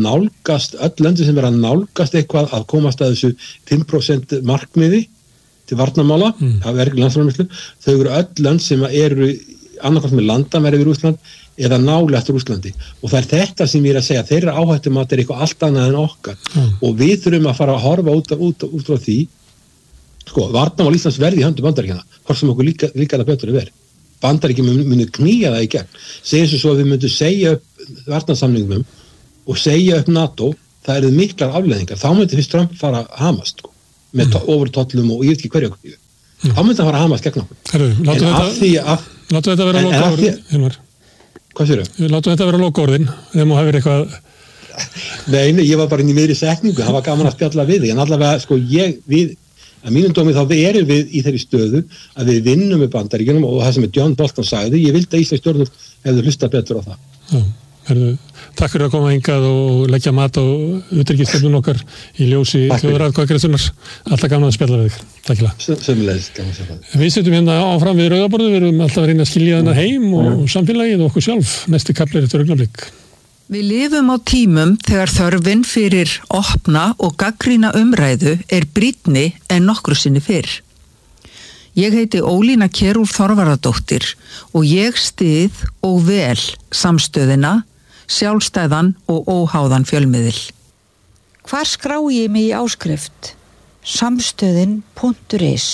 að nálgast eitthvað að komast að þessu 5% markmiði til varnarmála af verkefni landsframleiðslu, þau eru öll lönd sem eru annarkvæmt með landamæri við Rússland eða nálægt Rússlandi og það er þetta sem ég er að segja, þeirra áhættumat er eitthvað allt annað en okkar og við þurfum að fara að horfa út frá því sko, varnarmál Íslands verði í höndum Bandaríkjanna, hvort sem okkur líka það betur er verið. Bandaríkin muni knýja það í gegn. Segjum svo að við myndum segja upp varnarsamningnum og segja upp NATO, það eru miklar afleiðingar. Þá myndi fyrst Trump fara að hamast, sko, með ofurtollum og ég veit ekki hverju. Þá myndi hann fara að hamast gegn okkur.
Látum þetta vera lokaorðin, Hilmar.
Hvað sér þau?
Látum þetta vera lokaorðin, þegar maður hefur eitthvað...
Nei, ég var bara inn í miðri setningu, það var gaman að spjalla við þig, en allavega, sko, að mínum dómi þá erum við í þeirri stöðu að við vinnum með Bandaríkjunum og það sem John Bolton sagði, ég vildi að Íslands stjórnvöld hefðu hlustað betur á það.
Já, takk fyrir að koma hingað og leggja mat á utanríkisstefnu okkar í ljósi þjóðaratkvæðagreiðslunnar. Alltaf gaman að spjalla við þig. Takk fyrir.
Sömuleiðis, gaman að spjalla við þig.
Við setjum hérna áfram við rauðaborðið, við erum alltaf að reyna að skilja þarna heim og samfélagið og okkur sjálf. Næsti kafli eftir augnablik.
Við lifum á tímum þegar þörfin fyrir opna og gagnrýna umræðu brýnni en nokkru sinni fyrr. Ég heiti Ólína Kjerúlf Þorvarðardóttir og ég styð og vel samstöðina, sjálfstæðan og óháðan fjölmiðil.
Hvar skrái ég mig í áskrift? Samstöðin.is.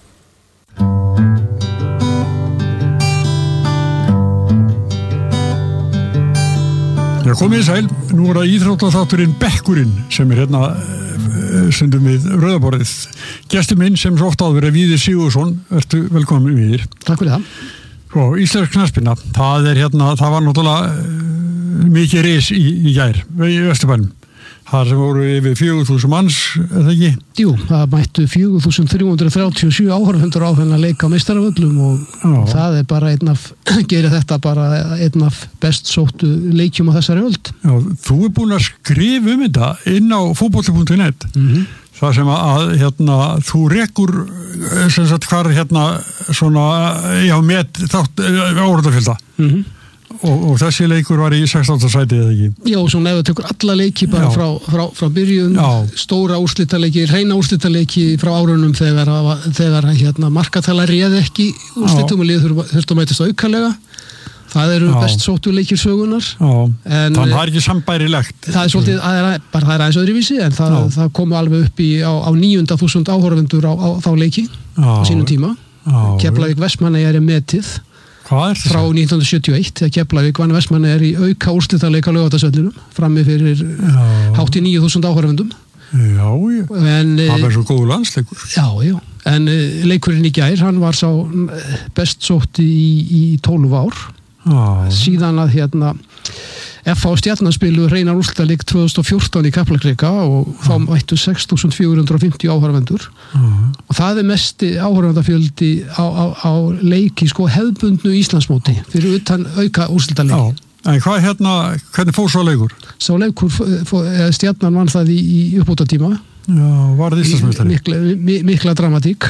Já, komið sæl, nú það íþróttaþátturinn Bekkurinn sem hérna stundum við rauðaborðið. Gestur minn sem svo oft áður Víðir Sigurðsson, vertu velkomin Víðir.
Takk fyrir það.
Svo, íslensk knattspyrna, það var náttúrulega mikið ris í gær, í Vesturbænum. Það sem voru yfir 4.000 manns, eða ekki?
Jú, það mættu 4.337 áhorfendur á þennan leik á Meistaravöllum og það bara gerir þetta bara einn af best sóttu leikjum á þessari öld.
Já, þú búin að skrifa þetta inn á fótbolti.net. Það sem að þú rekur sem sagt hvar svona met þátt áhorfendafjölda. Og þessi leikur var í 16. sæti eða ekki? Já,
svona ef þú tekur alla leiki bara frá byrjun, stóra úrslitaleiki, hreina úrslitaleiki frá árunum þegar markatala réð ekki úrslitum og liður þurftu að mætast aukalega. Það eru best sóttu leikir sögunar.
Þannig það ekki sambærilegt.
Það svolítið, það aðeins öðruvísi, en það komu alveg upp á 9.000 áhorfendur á þá leiki á sínum tíma. Keflavík Vestmannaeyjar metið frá 1971 þegar Keflavík vann Vestmannaeyjar í auka úrslitaleik á Laugardalsvellinum frammi fyrir hátt í 9.000 áhorfendum.
Já, það var svo góð landsleikur.
Já, en leikurinn í gær, hann var sá best sótt í 12 ár. Síðan að FH Stjarnan spiluðu hreinan úrslitaleik 2014 í Kaplakrika og þá mættu 6.450 áhorfendur og það mesti áhorfendafjöldi á leiki hefðbundnu Íslandsmóti fyrir utan auka úrslitaleik.
En hvernig fór svo leikur?
Sá leikur, Stjarnan vann það í uppbótartíma.
Já, var það Íslandsmeistari?
Mikla dramatík.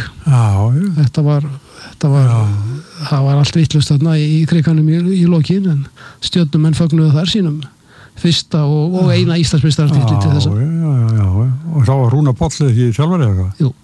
Það var allt vitlaust þarna í krikanum í lokin, en stjörnumenn fögnuðu þar sínum fyrsta og eina Íslandsmeistaratitil til þessa.
Já, og þá var Rúnar Páll ekki þjálfari eða eitthvað?
Jú.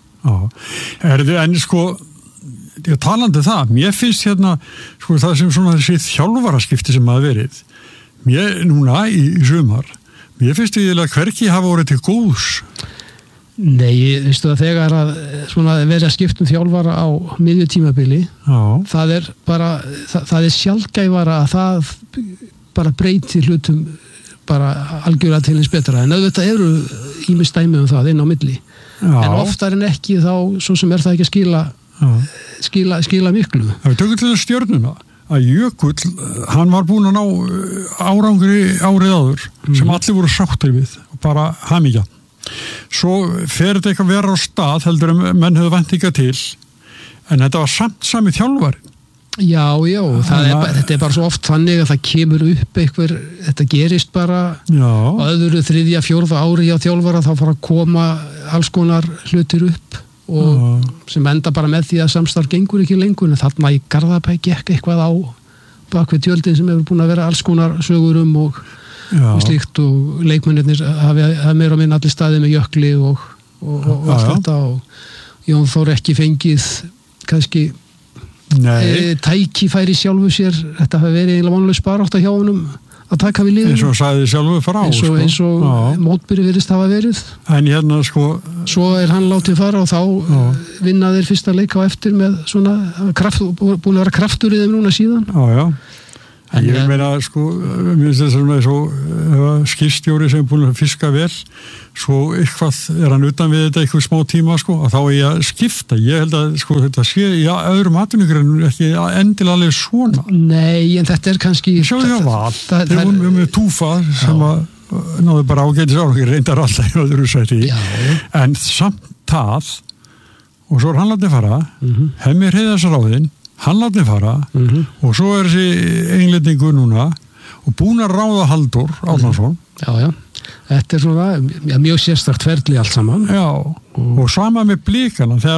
En talandi það, mér finnst það sem svona þessi þjálfaraskipti sem hafa verið, mér núna í sumar, mér finnst hvergi hafa vorið til góðs.
Nei, veistu það þegar að verið að skipta þjálfara á miðju tímabili, það er sjaldgæfara að það bara breyti hlutum bara algjörlega til eins betra, en auðvitað eru ýmis dæmi það inn á milli. En oftar en ekki þá, svo sem það ekki að skila miklu.
Það tökur til Stjörnuna að Jökull, hann var búinn að ná árangri árið áður sem allir voru sáttir við og bara hamingja. Svo fer þetta eitthvað vera á stað heldur menn höfðu væntingar til, en þetta var samt sami þjálfari.
Já, þetta bara svo oft þannig að það kemur upp eitthvað, þetta gerist bara á öðru, 3., 4. ári á þjálfara, þá fara að koma alls konar hlutir upp og sem enda bara með því að samstarf gengur ekki lengur, en þarna í Garðabæ gekk eitthvað á bakvið tjöldin sem hefur búin að vera alls konar sögur og slíkt, og leikmennirnir hafa meira og minna allir staðið með Jökli og allt þetta, og Jón Þór ekki fengið kannski tækifæri sjálfu sér. Þetta hafi verið eiginlega vonlaus barátta hjá honum á að taka við liðinu.
Eins og sagði sjálfur frá.
Eins og mótbyrju virðist hafa verið.
En hérna sko...
Svo hann látið fara og þá vinna þeir fyrsta leik á eftir með svona búin að vera kraftur í þeim núna síðan.
Já. En ég meina sko, mér finnst þess að svo skipstjóri sem er búin að fiska vel, svo eitthvað hann utan við þetta eitthvað smá tíma sko, og þá ég að skipta. Ég held að sko þetta sé í öðrum atvinnugreinum ekki endilega alveg svona.
Nei, en þetta kannski...
Sjáðu það var. Þeir voru með túfa sem að náðu bara ágætis ára, reyndar alltaf í öðru sæti. En samt það, og svo hann látið fara, Hemmi Hreiðarsráðinn, hann látið fara og svo þessi englendingu núna og búin að ráða Halldór Árnason.
Já. Þetta svona mjög sérstakt ferli allt saman.
Já, og sama með Blikana þegar